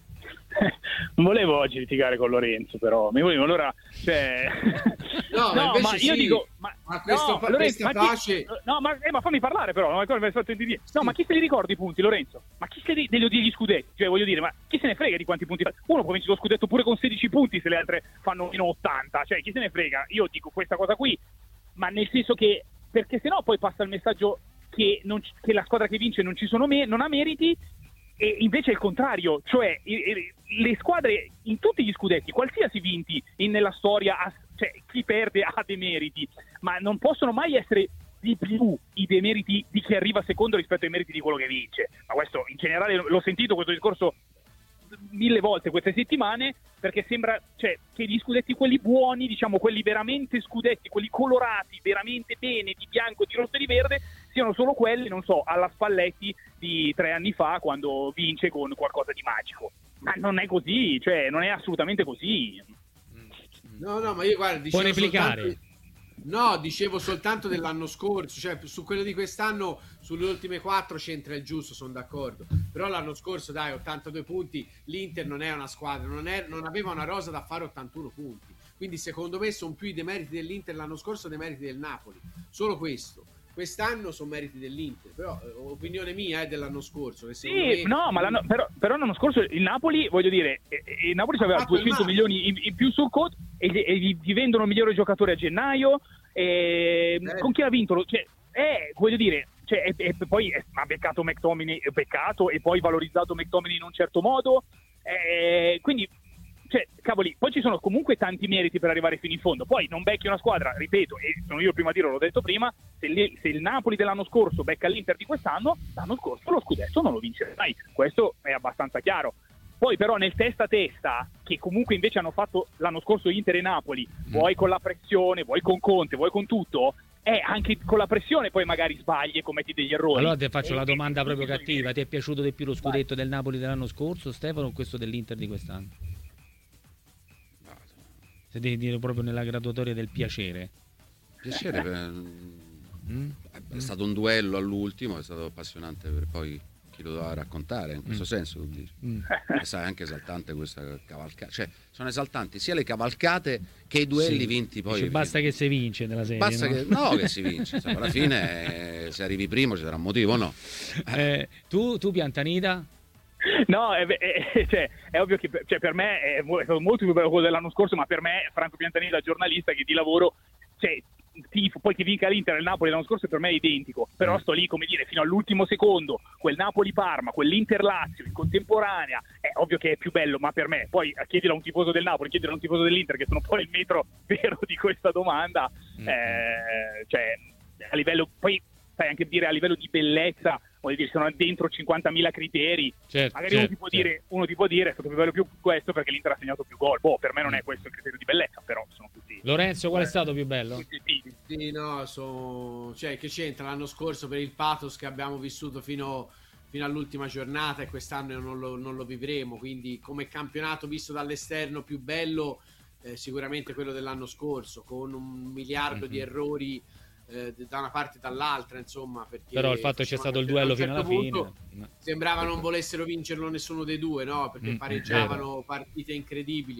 Non volevo oggi litigare con Lorenzo, però mi volevo allora, cioè... no, ma, no, ma io sì. dico, ma, ma questo, no, pa- Lorenzo, questa ma pace, chi, no, ma, eh, ma fammi parlare, però, no, ma, sì. no, ma chi se li ricorda i punti, Lorenzo? Ma chi se li degli, degli scudetti? Cioè, voglio dire, ma chi se ne frega di quanti punti fa? Uno può vincere lo scudetto pure con sedici punti se le altre fanno meno ottanta, cioè chi se ne frega? Io dico questa cosa qui, ma nel senso che, perché sennò poi passa il messaggio che, non, che la squadra che vince non ci sono me, non ha meriti. E invece è il contrario, cioè le squadre in tutti gli scudetti, qualsiasi vinti in, nella storia, cioè chi perde ha demeriti, ma non possono mai essere di più i demeriti di chi arriva secondo rispetto ai meriti di quello che vince. Ma questo in generale l'ho sentito questo discorso mille volte queste settimane, perché sembra, cioè, che gli scudetti quelli buoni, diciamo quelli veramente scudetti, quelli colorati veramente bene di bianco, di rosso e di verde, siano solo quelli, non so, alla Spalletti di tre anni fa quando vince con qualcosa di magico. Ma non è così, cioè non è assolutamente così. No, no, ma io guarda, dicevo puoi replicare. Soltanto... No, dicevo soltanto dell'anno scorso, cioè su quello di quest'anno, sulle ultime quattro c'entra il giusto, sono d'accordo. Però l'anno scorso, dai, ottantadue punti, l'Inter non è una squadra, non, è, non aveva una rosa da fare ottantuno punti. Quindi secondo me sono più i demeriti dell'Inter l'anno scorso dei meriti del Napoli. Solo questo. Quest'anno sono meriti dell'Inter, però eh, opinione mia è eh, dell'anno scorso. Che sì, me... no, ma l'anno, però, però l'anno scorso il Napoli, voglio dire, eh, il Napoli aveva ah, duecento milioni in, in più sul conto e, e gli, gli vendono il migliore giocatore a gennaio. E, eh. Con chi ha vinto? Cioè, eh, voglio dire, cioè, e, e poi eh, ha beccato McTominay, beccato e poi valorizzato McTominay in un certo modo. Eh, quindi. Cioè, cavoli, poi ci sono comunque tanti meriti per arrivare fino in fondo. Poi non becchi una squadra, ripeto, e sono io il primo a dirlo, l'ho detto prima, se, le, se il Napoli dell'anno scorso becca l'Inter di quest'anno, l'anno scorso lo scudetto non lo vince mai. Questo è abbastanza chiaro. Poi però nel testa a testa, che comunque invece hanno fatto l'anno scorso Inter e Napoli, vuoi con la pressione, vuoi con Conte, vuoi con tutto, eh, anche con la pressione poi magari sbagli e commetti degli errori. Allora ti faccio e, la domanda e, proprio e, cattiva. Ti è piaciuto di più lo scudetto Vai. del Napoli dell'anno scorso, Stefano, o questo dell'Inter di quest'anno? Se devi dire proprio nella graduatoria del piacere. Piacere per... mm? è stato un duello all'ultimo, è stato appassionante per poi chi lo doveva raccontare, in questo mm. senso tu dici. Mm. E sai, anche esaltante questa cavalcata, cioè sono esaltanti sia le cavalcate che i duelli sì. vinti poi. Dice, basta che si vince nella serie. Basta no? Che, no, che si vince, insomma, alla fine eh, se arrivi primo ci sarà un motivo, no? Eh, tu, tu Piantanida? No, è, è, cioè, è ovvio che cioè, per me è, è stato molto più bello quello dell'anno scorso, ma per me Franco Piantanida, giornalista che di lavoro, cioè, tifo, poi che vinca l'Inter e il Napoli l'anno scorso per me è identico, però sto lì, come dire, fino all'ultimo secondo, quel Napoli-Parma, quell'Inter-Lazio in contemporanea, è ovvio che è più bello, ma per me, poi chiedilo a un tifoso del Napoli, chiedilo a un tifoso dell'Inter, che sono poi il metro vero di questa domanda, mm-hmm. eh, cioè, a livello, poi sai anche dire a livello di bellezza, voglio dire, sono dentro cinquantamila criteri, certo, magari certo, uno, ti può certo. dire, uno ti può dire è stato più bello più questo perché l'Inter ha segnato più gol. Boh, per me non è questo il criterio di bellezza, però sono tutti. Lorenzo, qual è eh, stato più bello? Sì, no, so... cioè che c'entra l'anno scorso per il pathos che abbiamo vissuto fino, fino all'ultima giornata e quest'anno non lo, non lo vivremo, quindi come campionato visto dall'esterno più bello eh, sicuramente quello dell'anno scorso, con un miliardo mm-hmm. di errori Eh, da una parte e dall'altra, insomma, perché però il fatto che c'è stato il duello fino alla punto, fine sembrava non volessero vincerlo nessuno dei due, no? Perché mm, pareggiavano partite incredibili,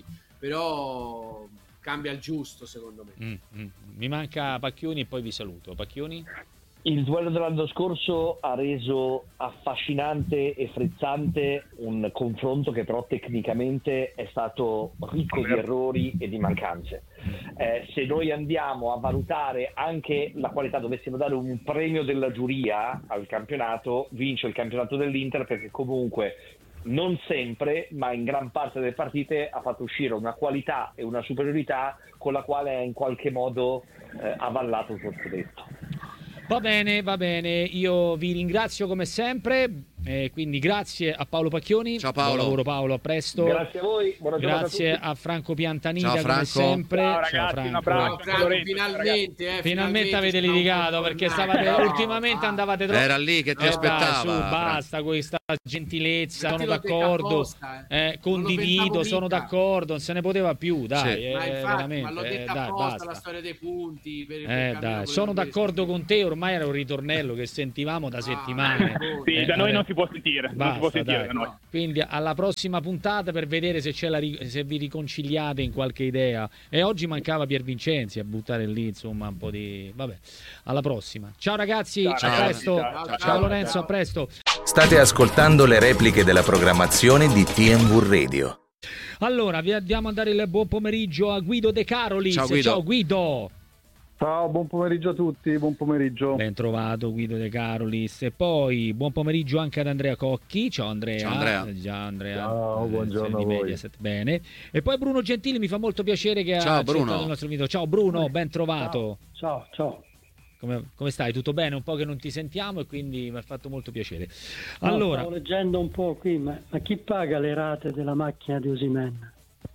però cambia il giusto secondo me. mm, mm. Mi manca Pacchioni e poi vi saluto. Pacchioni? Il duello dell'anno scorso ha reso affascinante e frizzante un confronto che però tecnicamente è stato ricco di errori e di mancanze. Eh, se noi andiamo a valutare anche la qualità, dovessimo dare un premio della giuria al campionato, vince il campionato dell'Inter perché comunque non sempre, ma in gran parte delle partite ha fatto uscire una qualità e una superiorità con la quale ha in qualche modo eh, avallato il suo scudetto. Va bene, va bene, io vi ringrazio come sempre, Eh, quindi grazie a Paolo Pacchioni. Ciao Paolo. Buon lavoro Paolo, a presto. Grazie a voi, buona giornata Grazie a tutti. a Franco Piantanida. Ciao, come Franco. sempre. Ciao, ragazzi, Ciao, Franco. un abbraccio. Franco, Lorenzo, finalmente, eh, Finalmente avete stiamo litigato perché tornando. stavate, No, ultimamente ah. andavate troppo. Era lì che ti Eh, aspettava. dai, su, Franco. basta questa gentilezza, Infatti sono l'ho detto d'accordo, apposta, eh. eh, Non lo condivido, pensavo sono mica. d'accordo, non se ne poteva più, dai, Sì. eh, Ma infatti, veramente, ma l'ho eh, detta dai, apposta basta. la storia dei punti. Per, per Eh, cammino dai, quello sono che- d'accordo con te, ormai era un ritornello che sentivamo da Ah, settimane. Sì, Eh, da noi vabbè. non si può sentire, non si Basta, può sentire dai. da noi. Quindi alla prossima puntata per vedere se, c'è la ri- se vi riconciliate in qualche idea. E oggi mancava Pier Vincenzi a buttare lì, insomma, un po' di... Vabbè, alla prossima. Ciao ragazzi, Ciao, a ragazzi. presto. Ciao, Ciao, ciao, ciao. Lorenzo, Ciao. a presto. State ascoltando le repliche della programmazione di T M V Radio. Allora, vi andiamo a dare il buon pomeriggio a Guido De Carolis. Ciao, Guido. Ciao Guido. Ciao, buon pomeriggio a tutti, buon pomeriggio. Ben trovato Guido De Carolis. E poi buon pomeriggio anche ad Andrea Cocchi. Ciao Andrea. Ciao, Andrea. Eh, Già Andrea. Ciao, eh, buongiorno sei di a voi. Mediaset. Bene. E poi Bruno Gentili, mi fa molto piacere che Ciao, ha accettato Bruno. il nostro invito. Ciao Bruno, ben trovato. Ciao, ciao. Come, come stai? Tutto bene? Un po' che non ti sentiamo e quindi mi ha fatto molto piacere. No, Allora, stavo leggendo un po' qui, ma, ma chi paga le rate della macchina di Osimhen?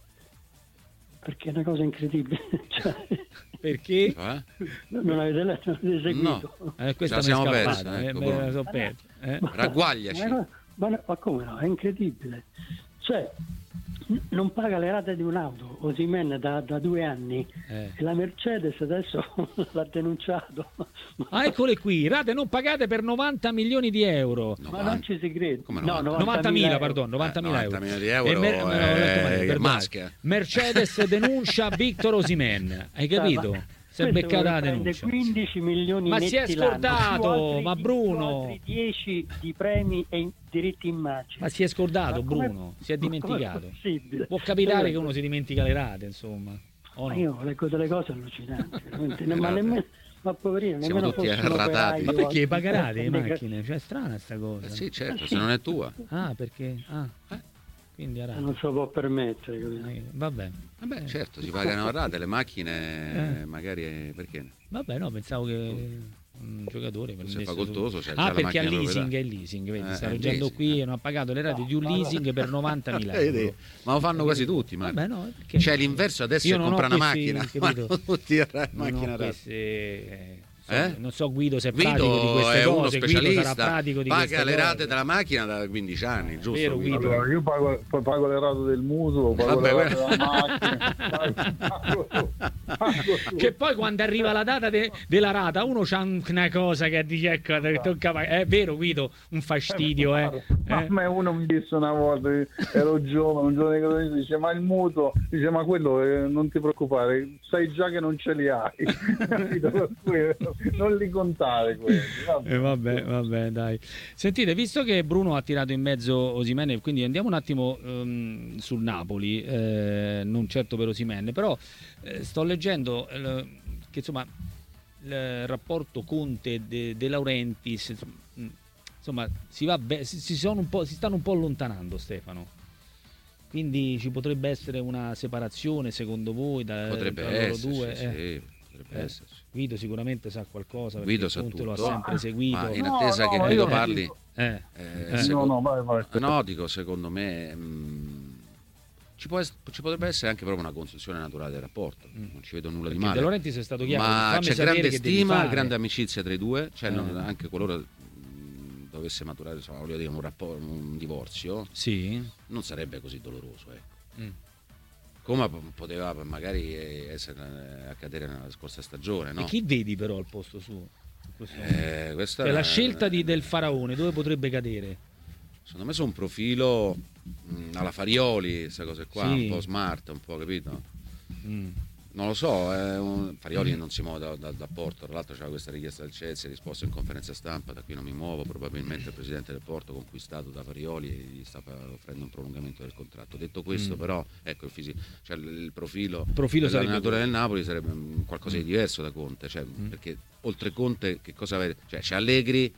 Perché è una cosa incredibile. Cioè, perché? Eh? non avete letto, non avete seguito. No. Eh, questa Ce la mi è siamo scappata. persa, eh, ecco, me Bruno. la so persa, eh. Ragguagliaci. Ma, ma, ma, ma come no? È incredibile. Cioè, n- non paga le rate di un'auto Osimhen da, da due anni Eh. e la Mercedes adesso l'ha denunciato. Ah, eccole qui, rate non pagate per novanta milioni di euro. Ma non ci si crede. Come No, novanta? novantamila, euro. pardon, novantamila Eh, euro. novanta milioni di euro, E me- me l'ho letto male, eh, perdonate. maschera. Mercedes denuncia Victor Osimhen. Hai capito? Si è Questo beccata la prende denuncia. quindici milioni Ma netti si è scordato, l'anno, più altri ma di- Bruno. più altri dieci di premi e in- diritti immagine. Ma si è scordato, Ma come- Bruno, si è ma com'è dimenticato. possibile? Può capitare Allora, che uno si dimentica le rate, insomma. O ma no? io leggo delle cose allucinanti, veramente. ma rate. nemmeno, ma poverino, Siamo nemmeno tutti fosse un arratati. Ma operaio, perché pagherate le anche- macchine? Cioè è strana sta cosa. Eh sì, certo, se non è tua. Ah, perché? Ah, quindi a rate. non se lo può permettere, capito? Eh, Vabbè. Vabbè, certo, si pagano a rate, le macchine Eh. magari eh, perché? Vabbè, no, pensavo che un giocatore Se è prendesse facoltoso, tutto. c'è già Ah, la perché ha macchina di leasing, è proprietà. leasing, vedi, Eh, sta è leggendo leasing, qui eh. e non ha pagato le rate di un leasing per novantamila Vedi? euro. Ma lo fanno quasi tutti, ma Vabbè, no, perché- c'è l'inverso adesso Io che non ho compra una questi, macchina, capito? vanno tutti a ra- Non ho macchina a rate. queste, eh, so- Eh? Non so Guido se è pratico di Guido queste è uno cose, Guido sarà specialista, pratico di paga queste le cose. rate della macchina da quindici anni, giusto? Vero, Guido? Allora, io pago, poi pago le rate del mutuo, pago Vabbè, le rate que- della macchina. pago- pago- pago tutto. Che poi quando arriva la data de- della rata uno c'ha un- una cosa che dice ecco, che tocca pag- è vero Guido, un fastidio eh. Ma Eh? a me uno mi disse una volta, ero giovane, un giorno che lo dice, ma il mutuo, dice ma quello eh, non ti preoccupare, sai già che non ce li hai, capito? Per cui non li contare quelli. Vabbè. Eh, vabbè, vabbè, dai. Sentite, visto che Bruno ha tirato in mezzo Osimhen, quindi andiamo un attimo ehm, sul Napoli, eh, non certo per Osimhen, però eh, sto leggendo eh, che insomma il rapporto Conte De, De Laurentiis, insomma, si, va be- si, si sono un po', si stanno un po' allontanando, Stefano. Quindi ci potrebbe essere una separazione, secondo voi, da, Potrebbe tra loro esserci, due? sì, Eh. potrebbe Eh, esserci. Guido sicuramente sa qualcosa perché Guido sa Conte lo ha tutto. sempre seguito. Ma in No, attesa no, che ma Guido io- parli, Eh, eh, eh. secondo- No, no, vai, vai. no, dico, secondo me mh, ci, può ess- ci potrebbe essere anche proprio una costruzione naturale del rapporto, non ci vedo nulla di Perché male. De Laurentiis è stato chiaro, Ma fammi c'è sapere grande che devi stima, fare. grande amicizia tra i due, cioè Eh. non- anche qualora mh, dovesse maturare, insomma, voglio dire, un, rapporto, un divorzio, Sì. non sarebbe così doloroso, ecco. Mm. Come p- poteva magari essere eh, accadere nella scorsa stagione, no? E chi vedi però al posto suo? in questo momento? Eh, questa Cioè, è la una- scelta di- del faraone dove potrebbe cadere? Secondo me su un profilo mh, alla Farioli, queste cose qua, Sì. un po' smart, un po', capito? Mm. Non lo so, è un- Farioli non si muove da, da, da Porto, tra l'altro c'era questa richiesta del Chelsea, ha risposto in conferenza stampa, da qui non mi muovo, probabilmente il presidente del Porto, conquistato da Farioli, gli sta offrendo un prolungamento del contratto. Detto questo, Mm. però, ecco, il, fisi- cioè, il, il profilo, Il profilo sarebbe dell'allenatore quello. del Napoli sarebbe mm, qualcosa di diverso da Conte, cioè, Mm. perché oltre Conte che cosa avete? Cioè, c'è Allegri,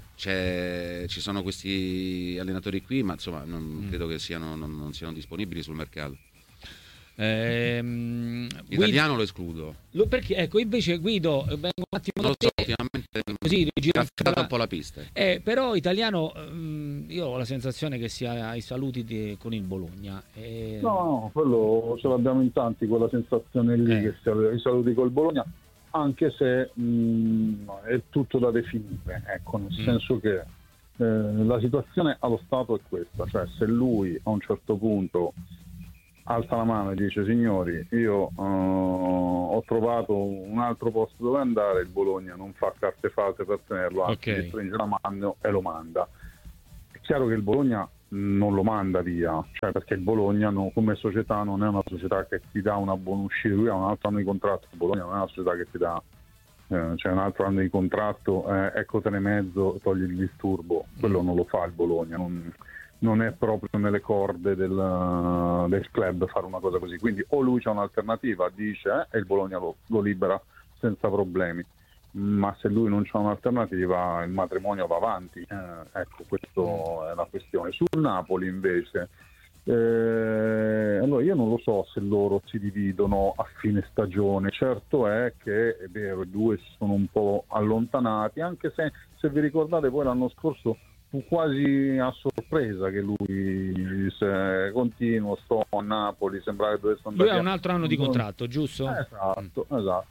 c'è- ci sono questi allenatori qui, ma insomma non Mm. credo che siano, non, non siano disponibili sul mercato. Ehm, Italiano Guido, lo escludo. lo, perché ecco invece Guido vengo un attimo Non lo da so, te, ultimamente così ha affidato un po' la pista. eh, però Italiano mh, io ho la sensazione che sia ai saluti di, con il Bologna eh, No, no, quello ce l'abbiamo in tanti, quella sensazione lì, Eh. che sia i saluti col Bologna, anche se mh, è tutto da definire, ecco, nel Mm. senso che eh, la situazione allo Stato è questa, cioè se lui a un certo punto alza la mano e dice signori io eh, ho trovato un altro posto dove andare, il Bologna non fa carte false per tenerlo, anzi Ok. gli stringe la mano e lo manda. È chiaro che il Bologna non lo manda via, cioè perché il Bologna no, come società non è una società che ti dà una buona uscita, lui ha un altro anno di contratto, il Bologna non è una società che ti dà eh, cioè un altro anno di contratto, eh, eccotene mezzo, togli il disturbo, quello non lo fa il Bologna, non, non è proprio nelle corde del, del club fare una cosa così, quindi o lui c'ha un'alternativa, dice eh, e il Bologna lo, lo libera senza problemi, ma se lui non c'ha un'alternativa il matrimonio va avanti, eh, ecco, questa è la questione. Sul Napoli invece eh, allora io non lo so se loro si dividono a fine stagione, certo è che è vero i due si sono un po' allontanati, anche se se vi ricordate poi l'anno scorso fu quasi a sorpresa che lui se continuo, sto a Napoli, sembrava che dovesse andare lui ha via. un altro anno di contratto, giusto? Esatto, esatto.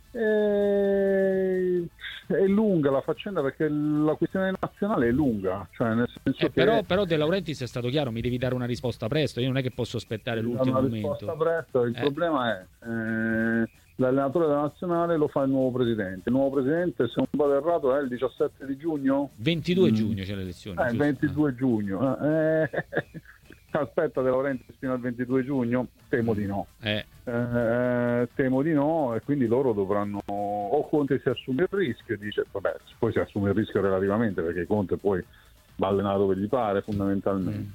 E... è lunga la faccenda perché la questione nazionale è lunga, cioè nel senso Eh, che però, però De Laurentiis è stato chiaro, mi devi dare una risposta presto, io non è che posso aspettare l'ultimo una momento. risposta presto, il Eh. problema è eh, l'allenatore della nazionale lo fa il nuovo presidente, il nuovo presidente se non vado errato è il diciassette di giugno? ventidue Mm. giugno c'è l'elezione, Eh, il giusto? ventidue giugno. Eh, aspetta De Laurentiis fino al ventidue giugno? Temo di no. Eh. Eh, temo di no, e quindi loro dovranno, o Conte si assume il rischio e dice vabbè, poi si assume il rischio relativamente perché Conte poi va allenato dove gli pare fondamentalmente.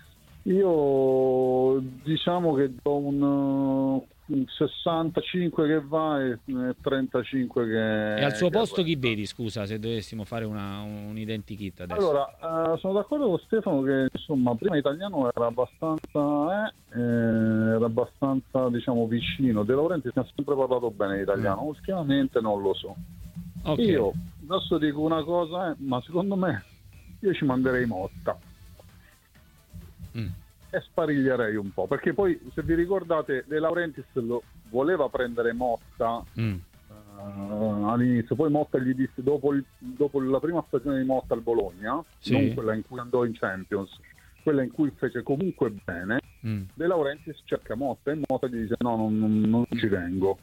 Io diciamo che do un, uh, un sessantacinque che va e e trentacinque che E al suo che posto chi vedi, scusa, se dovessimo fare una, un identikit adesso? Allora, eh, sono d'accordo con Stefano che insomma prima Italiano era abbastanza eh, eh, era abbastanza diciamo vicino. De Laurentiis ne ha sempre parlato bene di Italiano, ultimamente non lo so. Ok. Io adesso dico una cosa, eh, ma secondo me io ci manderei Motta Mm. e spariglierei un po', perché poi se vi ricordate De Laurentiis lo voleva prendere Motta Mm. Uh, all'inizio, poi Motta gli disse dopo, il, dopo la prima stagione di Motta al Bologna, Sì. non quella in cui andò in Champions, quella in cui fece comunque bene, Mm. De Laurentiis cerca Motta e Motta gli dice no, non, non, non ci vengo.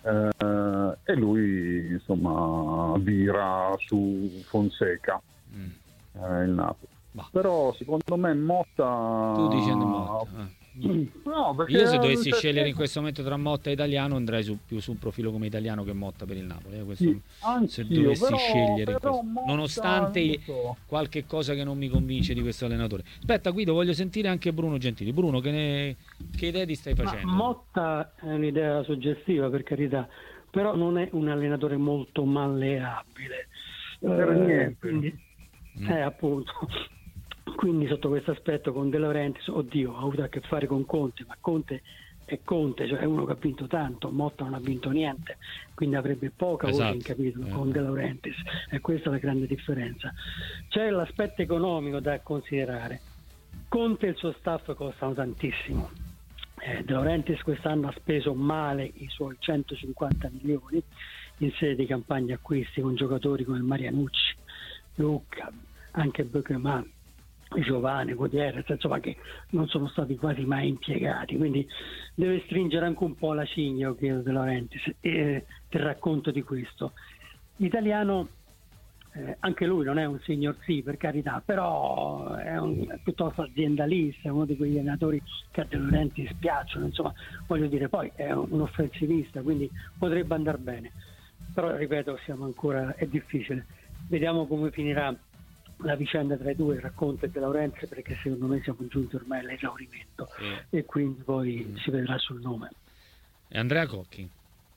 Uh, e lui insomma vira su Fonseca, Mm. uh, il Napoli. Bah. Però secondo me Motta Tu dicendo Motta. ah. no, perché Io se dovessi perché- scegliere in questo momento tra Motta e Italiano andrei su, più su un profilo come Italiano che Motta per il Napoli. eh, questo- Sì, se anch'io, dovessi però- scegliere in però questo- Motta, nonostante non i- so. qualche cosa che non mi convince di questo allenatore. Aspetta Guido, voglio sentire anche Bruno Gentili. Bruno, che, ne, che idee ti stai Ma facendo? Motta è un'idea suggestiva, per carità, però non è un allenatore molto malleabile. Per Eh, niente. quindi- Mm. eh, appunto. Quindi sotto questo aspetto con De Laurentiis, oddio, ha avuto a che fare con Conte, ma Conte è Conte, cioè è uno che ha vinto tanto, Motta non ha vinto niente, quindi avrebbe poca voce Esatto. in capitolo Eh. con De Laurentiis, e questa è la grande differenza. C'è l'aspetto economico da considerare. Conte e il suo staff costano tantissimo. Eh, De Laurentiis quest'anno ha speso male i suoi centocinquanta milioni in sede di campagna acquisti con giocatori come Marianucci, Lucca, anche Bökeman, Giovanni, Gutierrez, insomma, che non sono stati quasi mai impiegati, quindi deve stringere anche un po' la cinghia, io credo, De Laurentiis, e terrà conto di questo. L'italiano, eh, anche lui non è un signor sì, per carità, però è, un, è piuttosto aziendalista, è uno di quegli allenatori che a De Laurentiis piacciono, insomma, voglio dire, poi è un, un offensivista, quindi potrebbe andare bene, però ripeto, siamo ancora, è difficile. Vediamo come finirà la vicenda tra i due, Racconta e De Laurentiis, perché secondo me siamo giunti ormai all'esaurimento Sì. e quindi poi Mm. si vedrà sul nome. E Andrea Cocchi.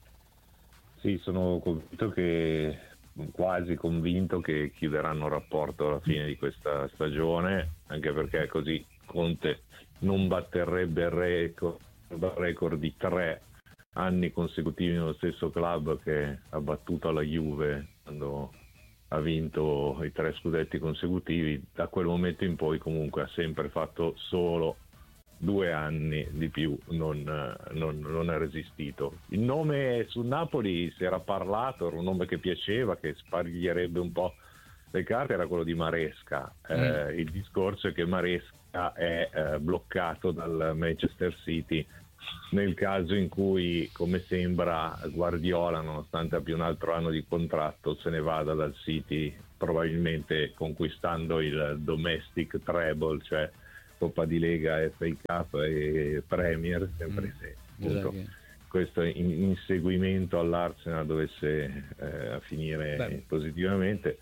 Sì, sono convinto che quasi convinto che chiuderanno il rapporto alla fine di questa stagione, anche perché così Conte non batterebbe il record il record di tre anni consecutivi nello stesso club, che ha battuto la Juve quando ha vinto i tre scudetti consecutivi. Da quel momento in poi comunque ha sempre fatto solo due anni di più, non, non, non è resistito. Il nome sul Napoli si era parlato, era un nome che piaceva, che spargherebbe un po' le carte, era quello di Maresca. Mm. Eh, il discorso è che Maresca è eh, bloccato dal Manchester City nel caso in cui, come sembra, Guardiola, nonostante abbia un altro anno di contratto, se ne vada dal City, probabilmente conquistando il domestic treble, cioè Coppa di Lega, F A Cup e Premier, sempre se appunto questo in- inseguimento all'Arsenal dovesse eh, finire Beh. positivamente.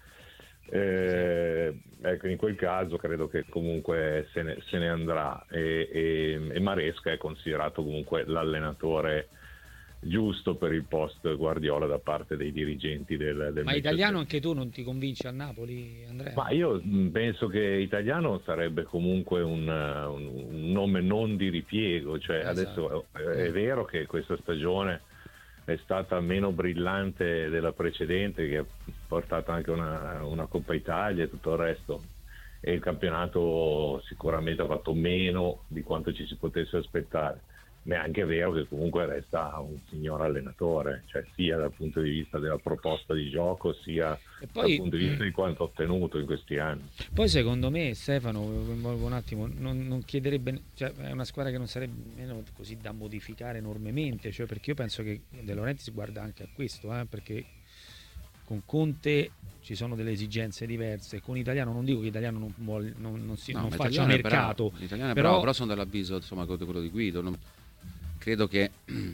Eh, ecco, in quel caso credo che comunque se ne, se ne andrà e, e, e Maresca è considerato comunque l'allenatore giusto per il post Guardiola da parte dei dirigenti del, del Ma italiano anche tu non ti convinci a Napoli, Andrea? Ma io penso che italiano sarebbe comunque un, un, un nome non di ripiego, cioè esatto. Adesso è vero che questa stagione è stata meno brillante della precedente, che ha portato anche una, una Coppa Italia e tutto il resto, e il campionato sicuramente ha fatto meno di quanto ci si potesse aspettare. Ma è anche vero che comunque resta un signor allenatore, cioè sia dal punto di vista della proposta di gioco, sia poi, dal punto di vista di quanto ha ottenuto in questi anni. Poi secondo me, Stefano, coinvolgo un attimo, non, non chiederebbe, cioè è una squadra che non sarebbe nemmeno così da modificare enormemente, cioè perché io penso che De Laurentiis guarda anche a questo, eh, perché con Conte ci sono delle esigenze diverse, con Italiano non dico che Italiano non, vuole, non, non, si, no, non faccia mercato, l'italiano è però, bravo, però sono dell'avviso, insomma, quello di Guido, non, credo che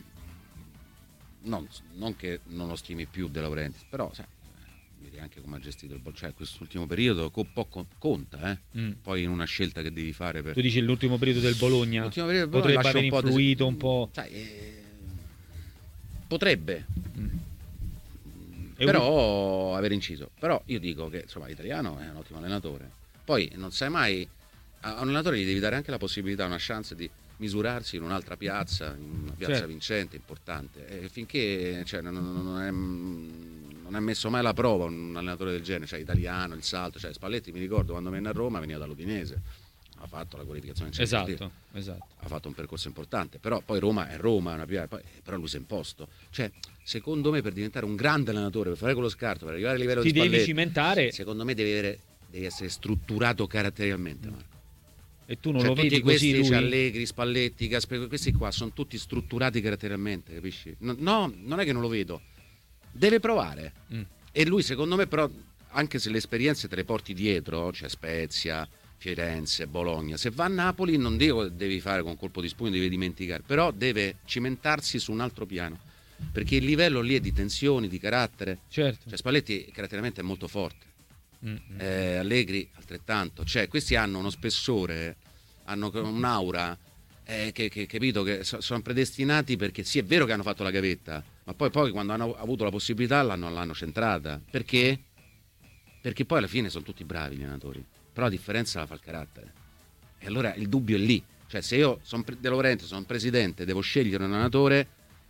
non, non che non lo stimi più De Laurentiis, però sai, vedi anche come ha gestito il ball, cioè quest'ultimo periodo un po' conta, eh? mm. Poi in una scelta che devi fare per... Tu dici l'ultimo periodo del Bologna, l'ultimo periodo del Bologna potrebbe aver un influito po' un po', sai, eh, potrebbe mm. E però un... aver inciso, però io dico che insomma l'italiano è un ottimo allenatore, poi non sai mai, a un allenatore gli devi dare anche la possibilità, una chance di misurarsi in un'altra piazza, in una piazza certo. vincente, importante, e finché cioè, non, non, è, non è messo mai alla prova un allenatore del genere, cioè italiano, il salto, cioè Spalletti mi ricordo quando venne a Roma veniva dall'Udinese, ha fatto la qualificazione in Champions League, esatto, esatto. ha fatto un percorso importante, però poi Roma è Roma, una piazza, poi, però lui si è imposto, cioè secondo me per diventare un grande allenatore, per fare quello scarto, per arrivare a livello ti di Spalletti, devi cimentare, secondo me devi, avere, devi essere strutturato caratterialmente, mm. Marco. E tu non cioè, lo vedi questi, così lui? Allegri, Spalletti, Gasperi, questi qua sono tutti strutturati caratterialmente, capisci? No, no, non è che non lo vedo, deve provare mm. e lui secondo me però, anche se le esperienze te le porti dietro, cioè Spezia, Firenze, Bologna, se va a Napoli non dico devi fare con colpo di spugno, devi dimenticare, però deve cimentarsi su un altro piano, perché il livello lì è di tensioni, di carattere, certo. Cioè Spalletti caratterialmente è molto forte, Eh, Allegri altrettanto, cioè questi hanno uno spessore, hanno un'aura eh, che, che capito che so, sono predestinati, perché sì è vero che hanno fatto la gavetta, ma poi, poi quando hanno avuto la possibilità l'hanno, l'hanno centrata, perché? Perché poi alla fine sono tutti bravi gli allenatori, però la differenza la fa il carattere, e allora il dubbio è lì, cioè se io sono De Laurentiis, sono presidente, devo scegliere un allenatore,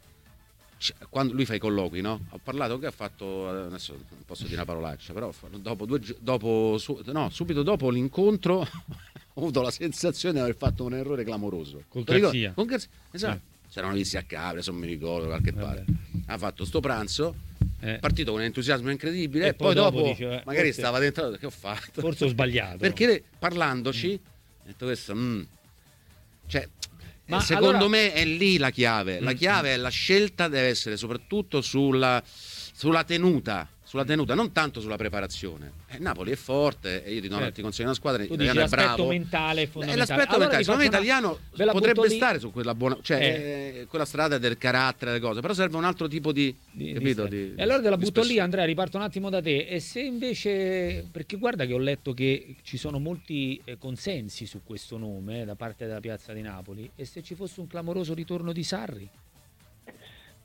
quando lui fa i colloqui, no? Ho parlato che ha fatto, adesso non posso dire una parolaccia, però dopo due dopo no, subito dopo l'incontro ho avuto la sensazione di aver fatto un errore clamoroso. Con Garzia. Con Garzia, esatto. Sì. C'erano visti a Capri, se non mi ricordo, qualche parte. Ha fatto sto pranzo, eh. partito con un entusiasmo incredibile, e, e poi, poi dopo, dopo dice, eh, magari forse, stava dentro, che ho fatto? Forse ho sbagliato. Perché parlandoci, mm. ho detto questo, mm, cioè ma secondo allora... me è lì la chiave, la chiave mm-hmm. è la scelta, deve essere soprattutto sulla, sulla tenuta, sulla tenuta, non tanto sulla preparazione. Eh, Napoli è forte e io ti do certo. ti consiglio una squadra, tu italiano dici, è bravo. L'aspetto mentale è fondamentale. L'aspetto allora, mentale, secondo me l'italiano potrebbe stare su quella buona, cioè eh. eh, quella strada del carattere, delle cose, però serve un altro tipo di, di, capito, di di, e allora te la di butto spessore. Lì, Andrea, riparto un attimo da te, e se invece, perché guarda che ho letto che ci sono molti eh, consensi su questo nome eh, da parte della piazza di Napoli, e se ci fosse un clamoroso ritorno di Sarri?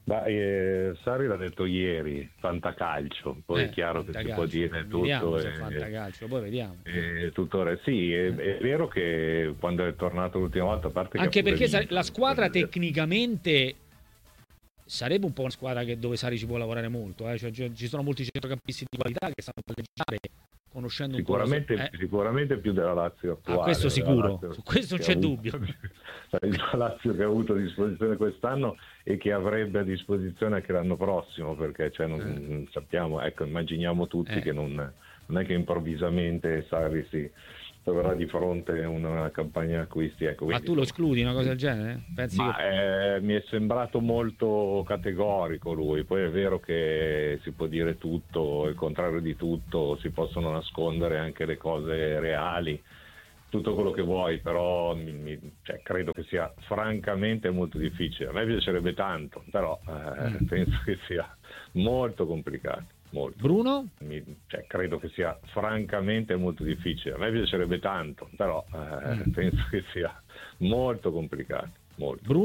Ma, eh, Sarri l'ha detto ieri, fantacalcio, poi Eh, è chiaro che si fantacalcio. può dire Vediamo tutto. se e- fantacalcio, poi vediamo. e tutto re- sì, è, è vero che quando è tornato l'ultima volta, a parte che Anche ha pure perché sa- vinto, la squadra voglio dire. tecnicamente sarebbe un po' una squadra che dove Sarri ci può lavorare molto, eh? Cioè, ci ci sono molti centrocampisti di qualità che sanno palleggiare, conoscendo Sicuramente, un po' la- eh, sicuramente più della Lazio attuale. Ah, questo della sicuro, Lazio su questo non che c'è ha avuto- dubbio. la Lazio che ha avuto a disposizione quest'anno e che avrebbe a disposizione anche l'anno prossimo, perché cioè, non, Eh. non sappiamo, ecco, immaginiamo tutti Eh. che non, non è che improvvisamente Sarri si troverà di fronte a una campagna acquisti. Ecco, Ma quindi, tu lo escludi una cosa del genere? Pensi ma, che... eh, mi è sembrato molto categorico lui, poi è vero che si può dire tutto, il contrario di tutto, si possono nascondere anche le cose reali, tutto quello che vuoi, però mi- mi- cioè, credo che sia francamente molto difficile. A me piacerebbe tanto, però eh, Mm. penso che sia molto complicato. Molto. Bruno? Mi- cioè, credo che sia francamente molto difficile. A me piacerebbe tanto, però eh, Mm. penso che sia molto complicato. Molto. Bruno?